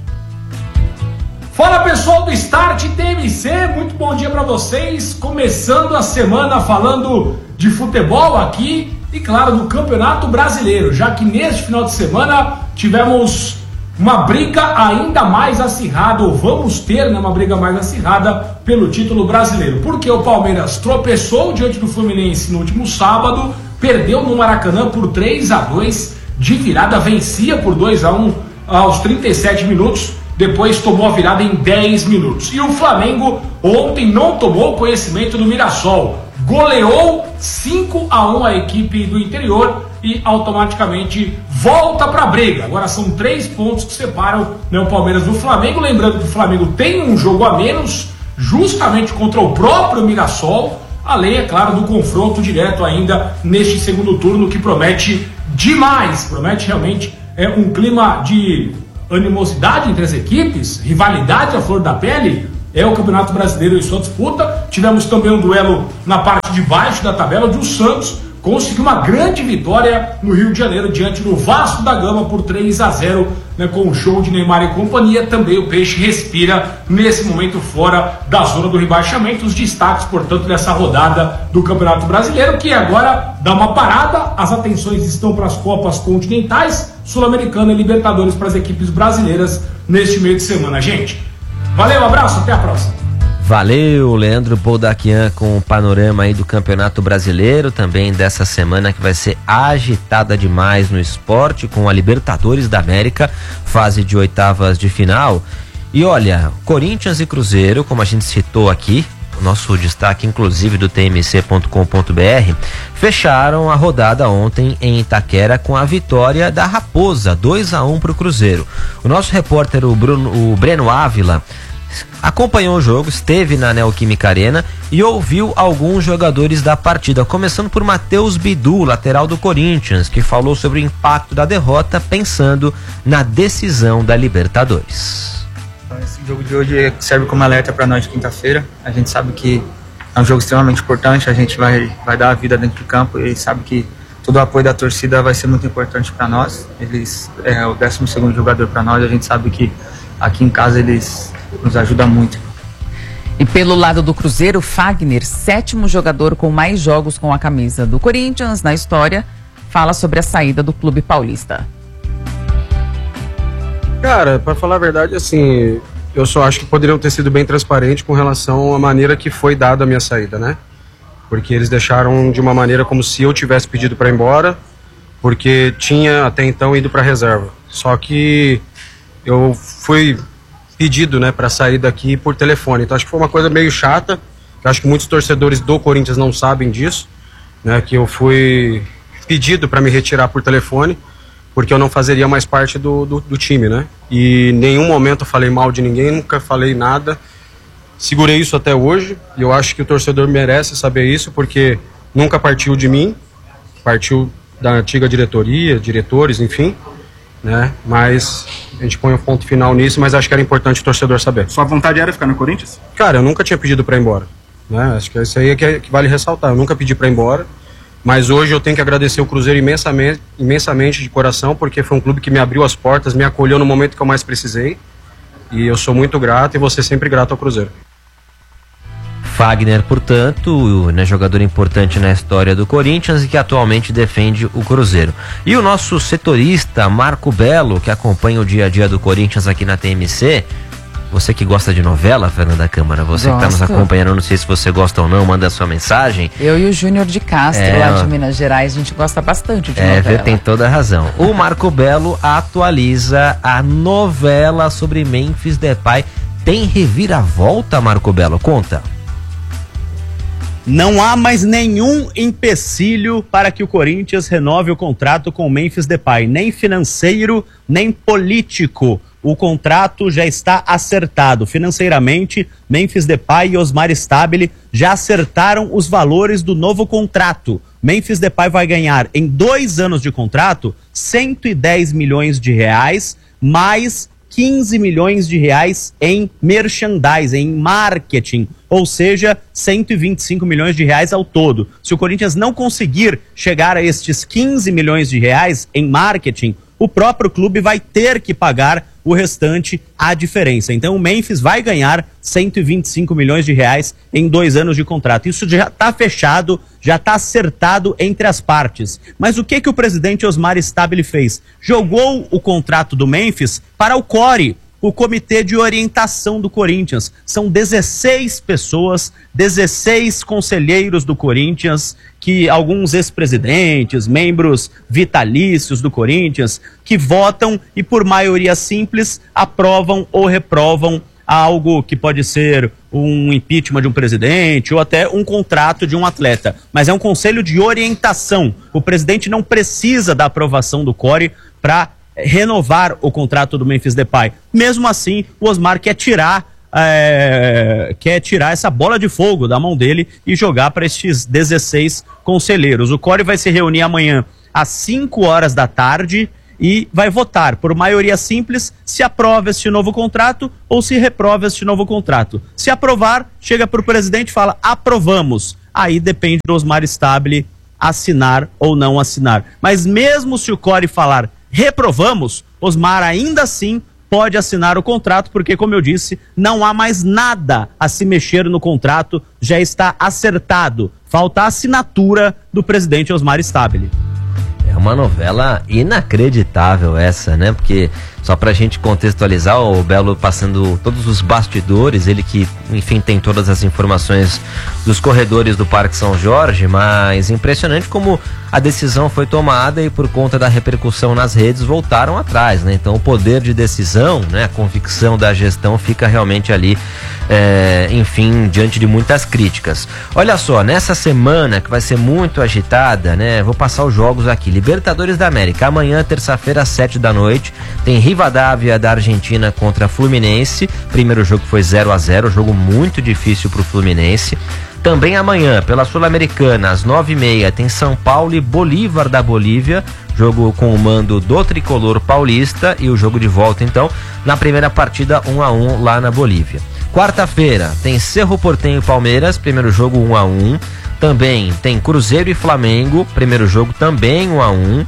Fala pessoal do Start T M C, muito bom dia para vocês. Começando a semana falando de futebol aqui e claro do Campeonato Brasileiro, já que neste final de semana tivemos uma briga ainda mais acirrada, ou vamos ter, né, uma briga mais acirrada pelo título brasileiro. Porque o Palmeiras tropeçou diante do Fluminense no último sábado, perdeu no Maracanã por três a dois, de virada vencia por dois a um aos trinta e sete minutos. Depois tomou a virada em dez minutos. E o Flamengo ontem não tomou conhecimento do Mirassol. Goleou cinco a um a equipe do interior e automaticamente volta para a briga. Agora são três pontos que separam, né, o Palmeiras do Flamengo. Lembrando que o Flamengo tem um jogo a menos, justamente contra o próprio Mirassol, além, é claro, do confronto direto ainda neste segundo turno, que promete demais, promete realmente é, um clima de animosidade entre as equipes, rivalidade à flor da pele. É o Campeonato Brasileiro em sua disputa. Tivemos também um duelo na parte de baixo da tabela, onde o Santos conseguiu uma grande vitória no Rio de Janeiro diante do Vasco da Gama por três a zero, né, com o show de Neymar e companhia. Também o Peixe respira nesse momento fora da zona do rebaixamento. Os destaques, portanto, dessa rodada do Campeonato Brasileiro, que agora dá uma parada. As atenções estão para as Copas Continentais, Sul-Americana e Libertadores para as equipes brasileiras neste meio de semana, gente. Valeu, um abraço, até a próxima. Valeu, Leandro Boldaquian, com o panorama aí do Campeonato Brasileiro, também dessa semana que vai ser agitada demais no esporte, com a Libertadores da América, fase de oitavas de final. E olha, Corinthians e Cruzeiro, como a gente citou aqui, o nosso destaque inclusive do T M C ponto com ponto B R, fecharam a rodada ontem em Itaquera com a vitória da Raposa, dois a um para o Cruzeiro. O nosso repórter, o, Bruno, o Breno Ávila, acompanhou o jogo, esteve na Neoquímica Arena e ouviu alguns jogadores da partida, começando por Matheus Bidu, lateral do Corinthians, que falou sobre o impacto da derrota pensando na decisão da Libertadores. Esse jogo de hoje serve como alerta para nós de quinta-feira. A gente sabe que é um jogo extremamente importante, a gente vai, vai dar a vida dentro do campo e sabe que todo o apoio da torcida vai ser muito importante para nós. Eles é o décimo segundo jogador para nós, a gente sabe que aqui em casa eles nos ajudam muito. E pelo lado do Cruzeiro, Fagner, sétimo jogador com mais jogos com a camisa do Corinthians na história, fala sobre a saída do clube paulista. Cara, pra falar a verdade, assim, eu só acho que poderiam ter sido bem transparentes com relação à maneira que foi dada a minha saída, né? Porque eles deixaram de uma maneira como se eu tivesse pedido pra ir embora, porque tinha até então ido pra reserva. Só que eu fui pedido, né, para sair daqui por telefone. Então acho que foi uma coisa meio chata. Eu acho que muitos torcedores do Corinthians não sabem disso, né, que eu fui pedido para me retirar por telefone, porque eu não fazeria mais parte do, do, do time, né? E em nenhum momento eu falei mal de ninguém, nunca falei nada. Segurei isso até hoje e eu acho que o torcedor merece saber isso, porque nunca partiu de mim, partiu da antiga diretoria, diretores, enfim, né? Mas a gente põe um ponto final nisso, mas acho que era importante o torcedor saber. Sua vontade era ficar no Corinthians? Cara, eu nunca tinha pedido para ir embora, né? Acho que isso aí é que, é que vale ressaltar. Eu nunca pedi para ir embora, mas hoje eu tenho que agradecer o Cruzeiro imensamente, imensamente de coração, porque foi um clube que me abriu as portas, me acolheu no momento que eu mais precisei, e eu sou muito grato e vou ser sempre grato ao Cruzeiro. Fagner, portanto, né, jogador importante na história do Corinthians e que atualmente defende o Cruzeiro. E o nosso setorista, Marco Belo, que acompanha o dia a dia do Corinthians aqui na T M C. Você que gosta de novela, Fernanda Câmara, você Gosto. que está nos acompanhando, não sei se você gosta ou não, manda a sua mensagem. Eu e o Júnior de Castro, é, lá de Minas Gerais, a gente gosta bastante de é, novela. É, tem toda a razão. O Marco Belo atualiza a novela sobre Memphis Depay. Tem reviravolta, Marco Belo? Conta. Não há mais nenhum empecilho para que o Corinthians renove o contrato com o Memphis Depay, nem financeiro, nem político. O contrato já está acertado. Financeiramente, Memphis Depay e Osmar Stabile já acertaram os valores do novo contrato. Memphis Depay vai ganhar, em dois anos de contrato, cento e dez milhões de reais, mais quinze milhões de reais em merchandising, em marketing, ou seja, cento e vinte e cinco milhões de reais ao todo. Se o Corinthians não conseguir chegar a estes quinze milhões de reais em marketing, o próprio clube vai ter que pagar o restante, a diferença. Então o Memphis vai ganhar cento e vinte e cinco milhões de reais em dois anos de contrato. Isso já está fechado, já está acertado entre as partes. Mas o que que o presidente Osmar Stabile fez? Jogou o contrato do Memphis para o C O R E, o Comitê de Orientação do Corinthians. São dezesseis pessoas, dezesseis conselheiros do Corinthians, que alguns ex-presidentes, membros vitalícios do Corinthians, que votam e por maioria simples aprovam ou reprovam algo que pode ser um impeachment de um presidente ou até um contrato de um atleta. Mas é um conselho de orientação. O presidente não precisa da aprovação do C O R E para renovar o contrato do Memphis Depay. Mesmo assim, o Osmar quer tirar é, quer tirar essa bola de fogo da mão dele e jogar para estes dezesseis conselheiros. O C O R vai se reunir amanhã às cinco horas da tarde e vai votar por maioria simples se aprova este novo contrato ou se reprova este novo contrato. Se aprovar, chega para o presidente e fala: aprovamos. Aí depende do Osmar Stabile assinar ou não assinar. Mas mesmo se o C O R falar reprovamos, Osmar ainda assim pode assinar o contrato, porque, como eu disse, não há mais nada a se mexer no contrato, já está acertado. Falta a assinatura do presidente Osmar Stabile. É uma novela inacreditável essa, né? Porque, só pra gente contextualizar, o Belo passando todos os bastidores, ele que, enfim, tem todas as informações dos corredores do Parque São Jorge, mas impressionante como a decisão foi tomada e por conta da repercussão nas redes voltaram atrás, né? Então o poder de decisão, né, a convicção da gestão fica realmente ali, é, enfim, diante de muitas críticas. Olha só, nessa semana que vai ser muito agitada, né? Vou passar os jogos aqui. Libertadores da América, amanhã, terça-feira, às sete da noite, tem Rivadavia da Argentina contra Fluminense. Primeiro jogo foi zero a zero, jogo muito difícil pro Fluminense. Também amanhã, pela Sul-Americana, às nove e meia, tem São Paulo e Bolívar da Bolívia, jogo com o mando do tricolor paulista, e o jogo de volta, então, na primeira partida um a um lá na Bolívia. Quarta-feira, tem Cerro Porteño e Palmeiras, primeiro jogo um a um. Também tem Cruzeiro e Flamengo, primeiro jogo também um a um.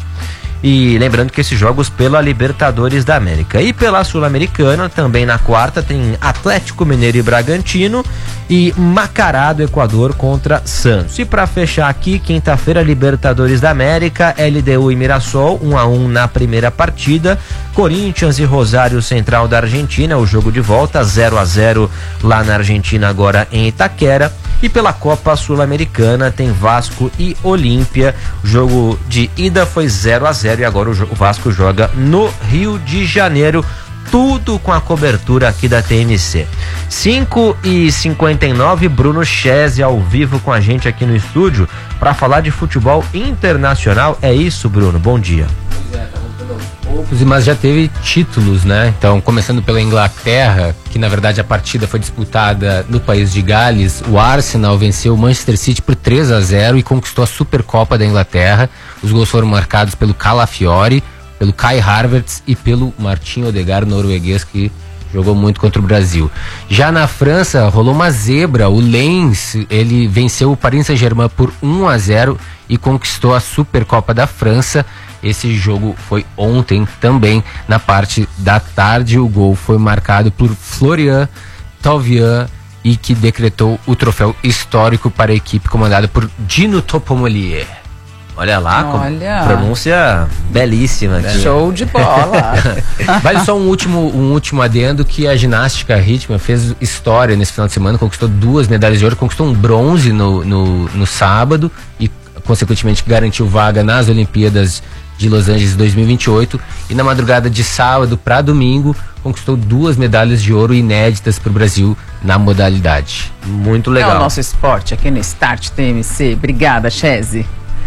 E lembrando que esses jogos pela Libertadores da América. E pela Sul-Americana, também na quarta, tem Atlético Mineiro e Bragantino e Macará do Equador contra Santos. E para fechar aqui, quinta-feira, Libertadores da América, L D U e Mirassol, um a um na primeira partida. Corinthians e Rosário Central da Argentina, o jogo de volta, zero a zero lá na Argentina, agora em Itaquera. E pela Copa Sul-Americana tem Vasco e Olímpia. O jogo de ida foi zero a zero e agora o Vasco joga no Rio de Janeiro. Tudo com a cobertura aqui da T M C. cinco e cinquenta e nove, Bruno Chese ao vivo com a gente aqui no estúdio para falar de futebol internacional. É isso, Bruno? Bom dia. Pois é, tá voltando aos poucos, mas já teve títulos, né? Então, começando pela Inglaterra, que na verdade a partida foi disputada no país de Gales. O Arsenal venceu o Manchester City por três a zero e conquistou a Supercopa da Inglaterra. Os gols foram marcados pelo Calafiori, pelo Kai Havertz e pelo Martin Odegaard, norueguês, que jogou muito contra o Brasil. Já na França, rolou uma zebra. O Lens, ele venceu o Paris Saint-Germain por um a zero e conquistou a Supercopa da França. Esse jogo foi ontem também, na parte da tarde. O gol foi marcado por Florian Thauvin e que decretou o troféu histórico para a equipe comandada por Dino Topomolier. Olha lá, Olha. Com pronúncia belíssima aqui. Show de bola. Vale só um último, um último adendo, que a ginástica rítmica fez história nesse final de semana, conquistou duas medalhas de ouro, conquistou um bronze no, no, no sábado e, consequentemente, garantiu vaga nas Olimpíadas de Los Angeles dois mil e vinte e oito, e na madrugada de sábado para domingo conquistou duas medalhas de ouro inéditas para o Brasil na modalidade. Muito legal. É o nosso esporte aqui no Start T M C. Obrigada, Chese.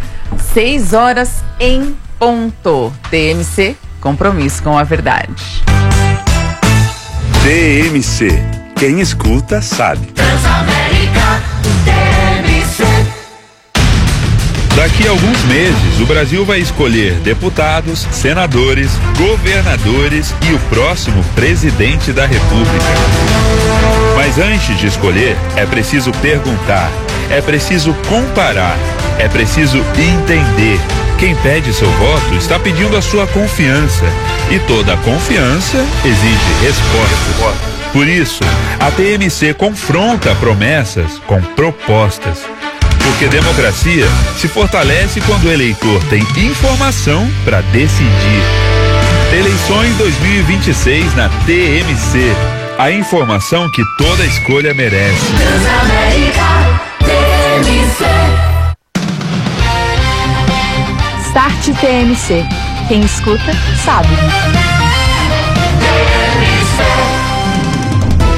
Seis horas em ponto. T M C, compromisso com a verdade. T M C, quem escuta sabe. Transamérica, T M C. Daqui a alguns meses, o Brasil vai escolher deputados, senadores, governadores e o próximo presidente da República. Mas antes de escolher, é preciso perguntar, é preciso comparar, é preciso entender. Quem pede seu voto está pedindo a sua confiança. E toda confiança exige resposta. Por isso, a T M C confronta promessas com propostas. Porque democracia se fortalece quando o eleitor tem informação para decidir. Eleições dois mil e vinte e seis na T M C. A informação que toda escolha merece. Transamérica, T M C. Start T M C. Quem escuta, sabe.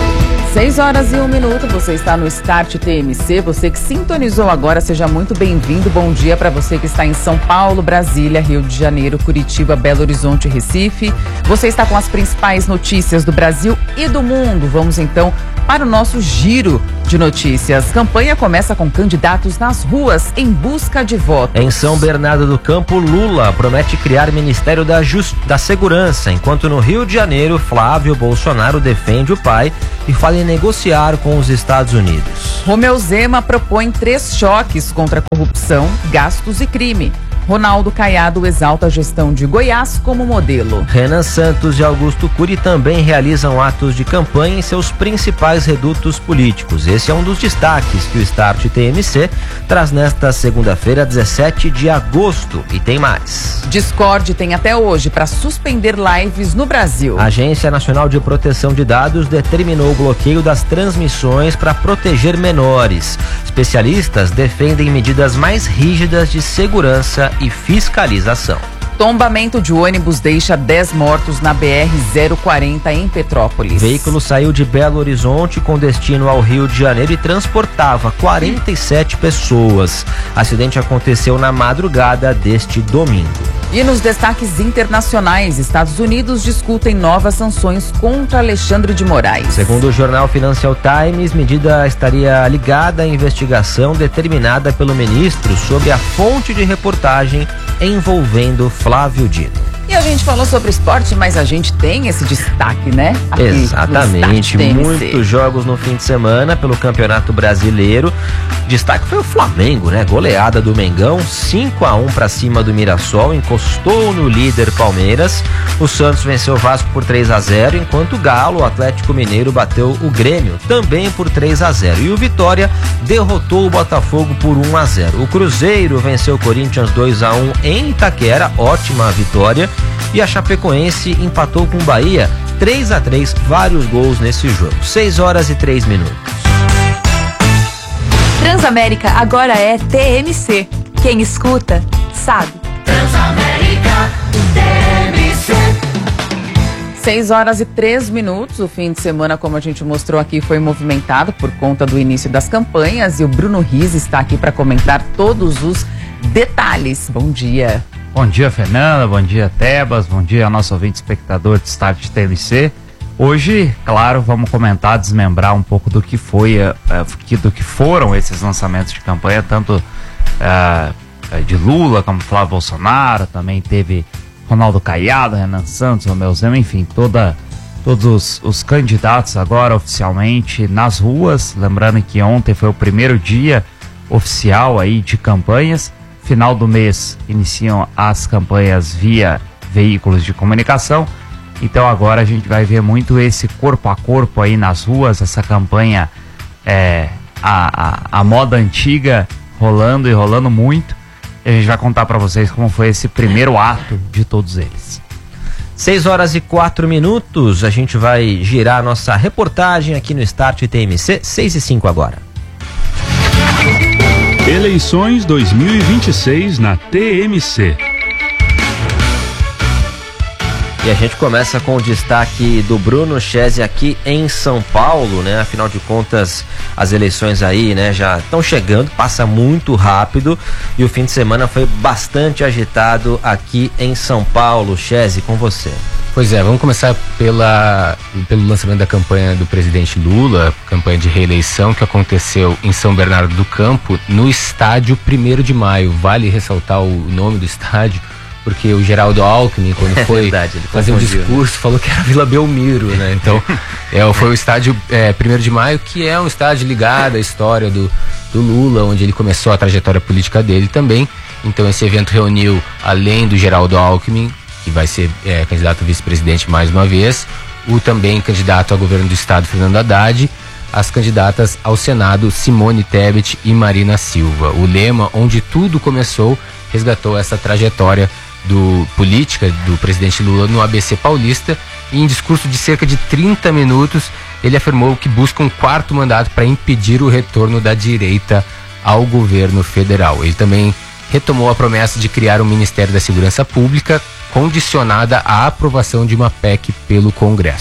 seis horas e um minuto, você está no Start T M C, você que sintonizou agora, seja muito bem-vindo, bom dia para você que está em São Paulo, Brasília, Rio de Janeiro, Curitiba, Belo Horizonte, Recife. Você está com as principais notícias do Brasil e do mundo. Vamos então para o nosso giro de notícias. Campanha começa com candidatos nas ruas em busca de votos. Em São Bernardo do Campo, Lula promete criar Ministério da, Just... da Segurança, enquanto no Rio de Janeiro, Flávio Bolsonaro defende o pai e fala em negociar com os Estados Unidos. Romeu Zema propõe três choques contra corrupção, gastos e crime. Ronaldo Caiado exalta a gestão de Goiás como modelo. Renan Santos e Augusto Cury também realizam atos de campanha em seus principais redutos políticos. Esse é um dos destaques que o Start T M C traz nesta segunda-feira, dezessete de agosto. E tem mais. Discord tem até hoje para suspender lives no Brasil. A Agência Nacional de Proteção de Dados determinou o bloqueio das transmissões para proteger menores. Especialistas defendem medidas mais rígidas de segurança e fiscalização. Tombamento de ônibus deixa dez mortos na B R zero quarenta em Petrópolis. Veículo saiu de Belo Horizonte com destino ao Rio de Janeiro e transportava quarenta e sete pessoas. Acidente aconteceu na madrugada deste domingo. E nos destaques internacionais, Estados Unidos discutem novas sanções contra Alexandre de Moraes. Segundo o jornal Financial Times, medida estaria ligada à investigação determinada pelo ministro sobre a fonte de reportagem envolvendo Flávio Dino. E a gente falou sobre esporte, mas a gente tem esse destaque, né? Aqui Exatamente, muitos jogos no fim de semana pelo Campeonato Brasileiro. Destaque foi o Flamengo, né? Goleada do Mengão, cinco a um para cima do Mirassol, encostou no líder Palmeiras. O Santos venceu o Vasco por três a zero, enquanto o Galo, o Atlético Mineiro, bateu o Grêmio também por três a zero. E o Vitória derrotou o Botafogo por um a zero. O Cruzeiro venceu o Corinthians dois a um em Itaquera, ótima vitória. E a Chapecoense empatou com o Bahia três a três, vários gols nesse jogo. seis horas e três minutos. Transamérica agora é T M C. Quem escuta, sabe. Transamérica T M C. seis horas e três minutos. O fim de semana, como a gente mostrou aqui, foi movimentado por conta do início das campanhas. E o Bruno Riz está aqui para comentar todos os detalhes. Bom dia. Bom dia, Fernanda, bom dia, Tebas, bom dia ao nosso ouvinte espectador de Start T M C. Hoje, claro, vamos comentar, desmembrar um pouco do que foi, uh, do que foram esses lançamentos de campanha, tanto uh, de Lula como Flávio Bolsonaro, também teve Ronaldo Caiado, Renan Santos, Romeu Zema, enfim, toda, todos os, os candidatos agora oficialmente nas ruas. Lembrando que ontem foi o primeiro dia oficial aí de campanhas. Final do mês iniciam as campanhas via veículos de comunicação. Então agora a gente vai ver muito esse corpo a corpo aí nas ruas, essa campanha é, a, a, a moda antiga rolando e rolando muito. E a gente vai contar para vocês como foi esse primeiro ato de todos eles. seis horas e quatro minutos, a gente vai girar nossa reportagem aqui no Start T M C, seis e cinco agora. Eleições dois mil e vinte e seis na T M C. E a gente começa com o destaque do Bruno Chese aqui em São Paulo, né? Afinal de contas, as eleições aí, né, já estão chegando, passa muito rápido e o fim de semana foi bastante agitado aqui em São Paulo. Chese, com você. Pois é, vamos começar pela, pelo lançamento da campanha do presidente Lula, campanha de reeleição que aconteceu em São Bernardo do Campo, no estádio primeiro de maio. Vale ressaltar o nome do estádio, porque o Geraldo Alckmin, quando foi é verdade, fazer um discurso, falou que era Vila Belmiro, né? Então, é, foi o estádio é, primeiro de maio, que é um estádio ligado à história do, do Lula, onde ele começou a trajetória política dele também. Então, esse evento reuniu, além do Geraldo Alckmin, que vai ser é, candidato a vice-presidente mais uma vez, o também candidato a governo do estado, Fernando Haddad, as candidatas ao Senado, Simone Tebet e Marina Silva. O lema, onde tudo começou, resgatou essa trajetória do, política do presidente Lula no A B C paulista, e em discurso de cerca de trinta minutos, ele afirmou que busca um quarto mandato para impedir o retorno da direita ao governo federal. Ele também retomou a promessa de criar um Ministério da Segurança Pública, condicionada à aprovação de uma P E C pelo Congresso.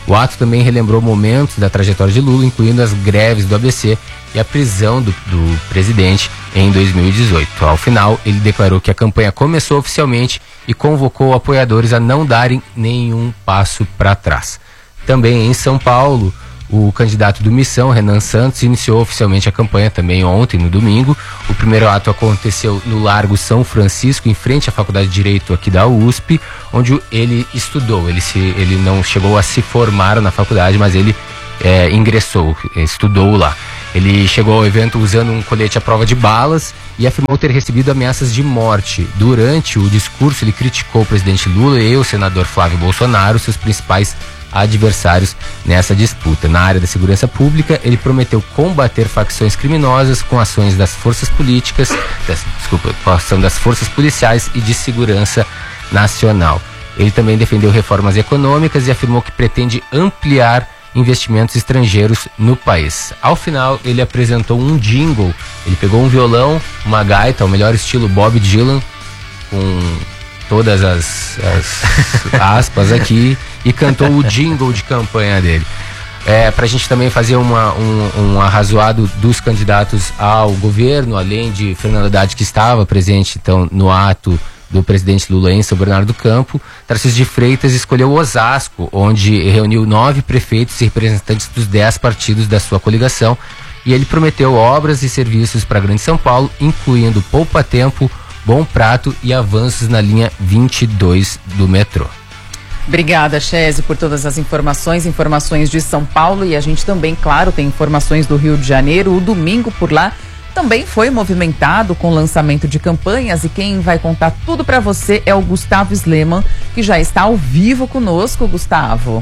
O ato também relembrou momentos da trajetória de Lula, incluindo as greves do A B C e a prisão do, do presidente em dois mil e dezoito. Ao final, ele declarou que a campanha começou oficialmente e convocou apoiadores a não darem nenhum passo para trás. Também em São Paulo, o candidato do Missão, Renan Santos, iniciou oficialmente a campanha também ontem, no domingo. O primeiro ato aconteceu no Largo São Francisco, em frente à Faculdade de Direito aqui da U S P, onde ele estudou. Ele, se, ele não chegou a se formar na faculdade, mas ele é, ingressou, estudou lá. Ele chegou ao evento usando um colete à prova de balas e afirmou ter recebido ameaças de morte. Durante o discurso, ele criticou o presidente Lula e o senador Flávio Bolsonaro, seus principais adversários nessa disputa. Na área da segurança pública, ele prometeu combater facções criminosas com ações das forças políticas, das, desculpa, com a ação das forças policiais e de segurança nacional. Ele também defendeu reformas econômicas e afirmou que pretende ampliar investimentos estrangeiros no país. Ao final, ele apresentou um jingle. Ele pegou um violão, uma gaita, o melhor estilo Bob Dylan, com todas as, as aspas aqui, e cantou o jingle de campanha dele. É, pra gente também fazer uma, um, um arrazoado dos candidatos ao governo, além de Fernando Haddad, que estava presente então no ato do presidente Lula em São Bernardo do Campo, Tarcísio de Freitas escolheu Osasco, onde reuniu nove prefeitos e representantes dos dez partidos da sua coligação, e ele prometeu obras e serviços para a Grande São Paulo, incluindo poupa-tempo, Bom Prato e avanços na linha vinte e dois do metrô. Obrigada, Chese, por todas as informações, informações de São Paulo, e a gente também, claro, tem informações do Rio de Janeiro. O domingo por lá também foi movimentado com o lançamento de campanhas, e quem vai contar tudo para você é o Gustavo Sleman, que já está ao vivo conosco. Gustavo.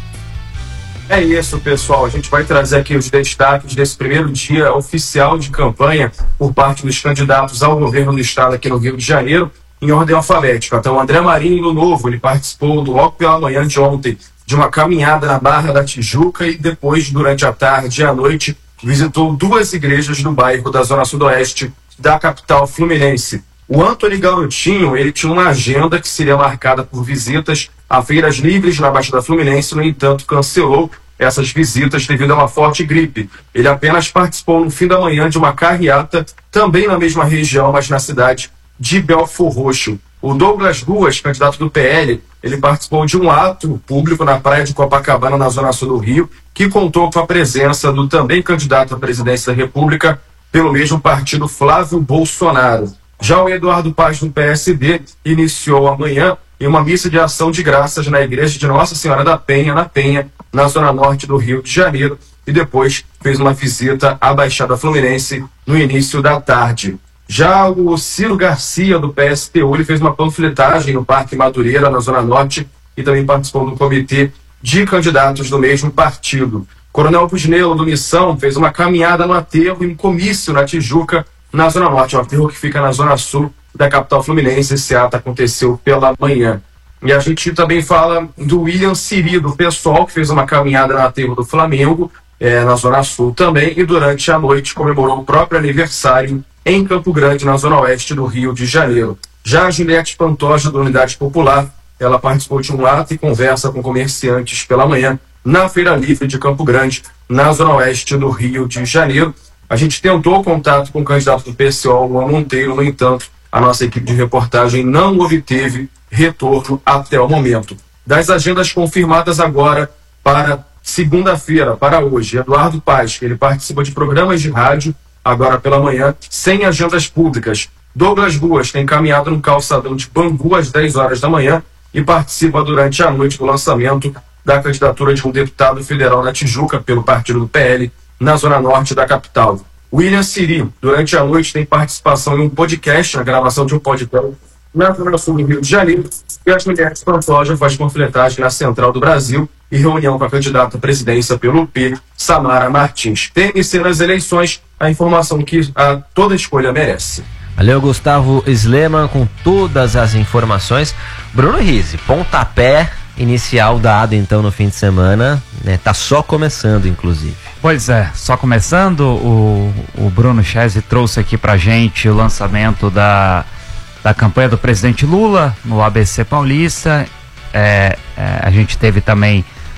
É isso, pessoal. A gente vai trazer aqui os destaques desse primeiro dia oficial de campanha por parte dos candidatos ao governo do estado aqui no Rio de Janeiro, em ordem alfabética. Então, o André Marinho, do Novo, ele participou do logo pela manhã de ontem de uma caminhada na Barra da Tijuca e depois, durante a tarde e a noite, visitou duas igrejas no bairro da Zona Sudoeste da capital fluminense. O Antony Garotinho, ele tinha uma agenda que seria marcada por visitas a feiras livres na Baixada Fluminense, no entanto, cancelou essas visitas devido a uma forte gripe. Ele apenas participou no fim da manhã de uma carreata, também na mesma região, mas na cidade de Belfor Roxo. O Douglas Ruas, candidato do P L, ele participou de um ato público na praia de Copacabana, na zona sul do Rio, que contou com a presença do também candidato à presidência da República pelo mesmo partido, Flávio Bolsonaro. Já o Eduardo Paz, do P S D, iniciou amanhã em uma missa de ação de graças na igreja de Nossa Senhora da Penha, na Penha, na zona norte do Rio de Janeiro, e depois fez uma visita à Baixada Fluminense no início da tarde. Já o Ciro Garcia, do P S T U, ele fez uma panfletagem no Parque Madureira, na zona norte, e também participou do comitê de candidatos do mesmo partido. Coronel Pusnelo, do Missão, fez uma caminhada no aterro e um comício na Tijuca, na zona norte, um aterro que fica na zona sul da capital fluminense. Esse ato aconteceu pela manhã. E a gente também fala do William Siri, do PSOL, que fez uma caminhada no aterro do Flamengo, é, na zona sul também, e durante a noite comemorou o próprio aniversário em Campo Grande, na zona oeste do Rio de Janeiro. Já a Juliette Pantoja, da Unidade Popular, ela participou de um ato e conversa com comerciantes pela manhã na Feira Livre de Campo Grande, na zona oeste do Rio de Janeiro. A gente tentou contato com o candidato do P C O, Luan Monteiro, no entanto, a nossa equipe de reportagem não obteve retorno até o momento. Das agendas confirmadas agora para segunda-feira, para hoje, Eduardo Paz, ele participa de programas de rádio, agora pela manhã, sem agendas públicas. Douglas Ruas tem caminhado no calçadão de Bangu às dez horas da manhã e participa durante a noite do lançamento da candidatura de um deputado federal na Tijuca, pelo partido do P L, na zona norte da capital. William Siri, durante a noite, tem participação em um podcast, na gravação de um podcast na zona sul do Rio de Janeiro, e as mulheres Pantoja faz panfletagem na Central do Brasil e reunião com a candidata à presidência pelo P, Samara Martins. T M C nas eleições, a informação que a toda escolha merece. Valeu, Gustavo Sleman, com todas as informações. Bruno Rizzi, pontapé inicial dado então no fim de semana, né? Tá só começando, inclusive. Pois é, só começando. O, o Bruno Chese trouxe aqui pra gente o lançamento da, da campanha do presidente Lula no A B C Paulista. É, é, a gente teve também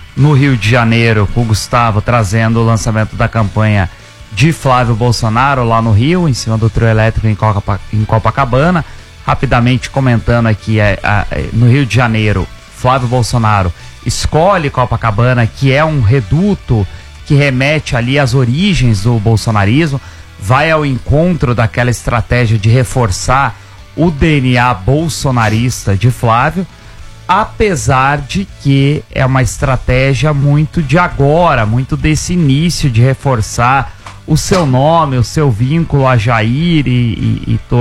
no Rio de Janeiro, com o Gustavo trazendo o lançamento da campanha de Flávio Bolsonaro lá no Rio, em cima do trio elétrico em, Copa, em Copacabana. Rapidamente comentando aqui, é, é, no Rio de Janeiro, Flávio Bolsonaro escolhe Copacabana, que é um reduto que remete ali às origens do bolsonarismo, vai ao encontro daquela estratégia de reforçar o D N A bolsonarista de Flávio, apesar de que é uma estratégia muito de agora, muito desse início de reforçar o seu nome, o seu vínculo a Jair e, e, e todo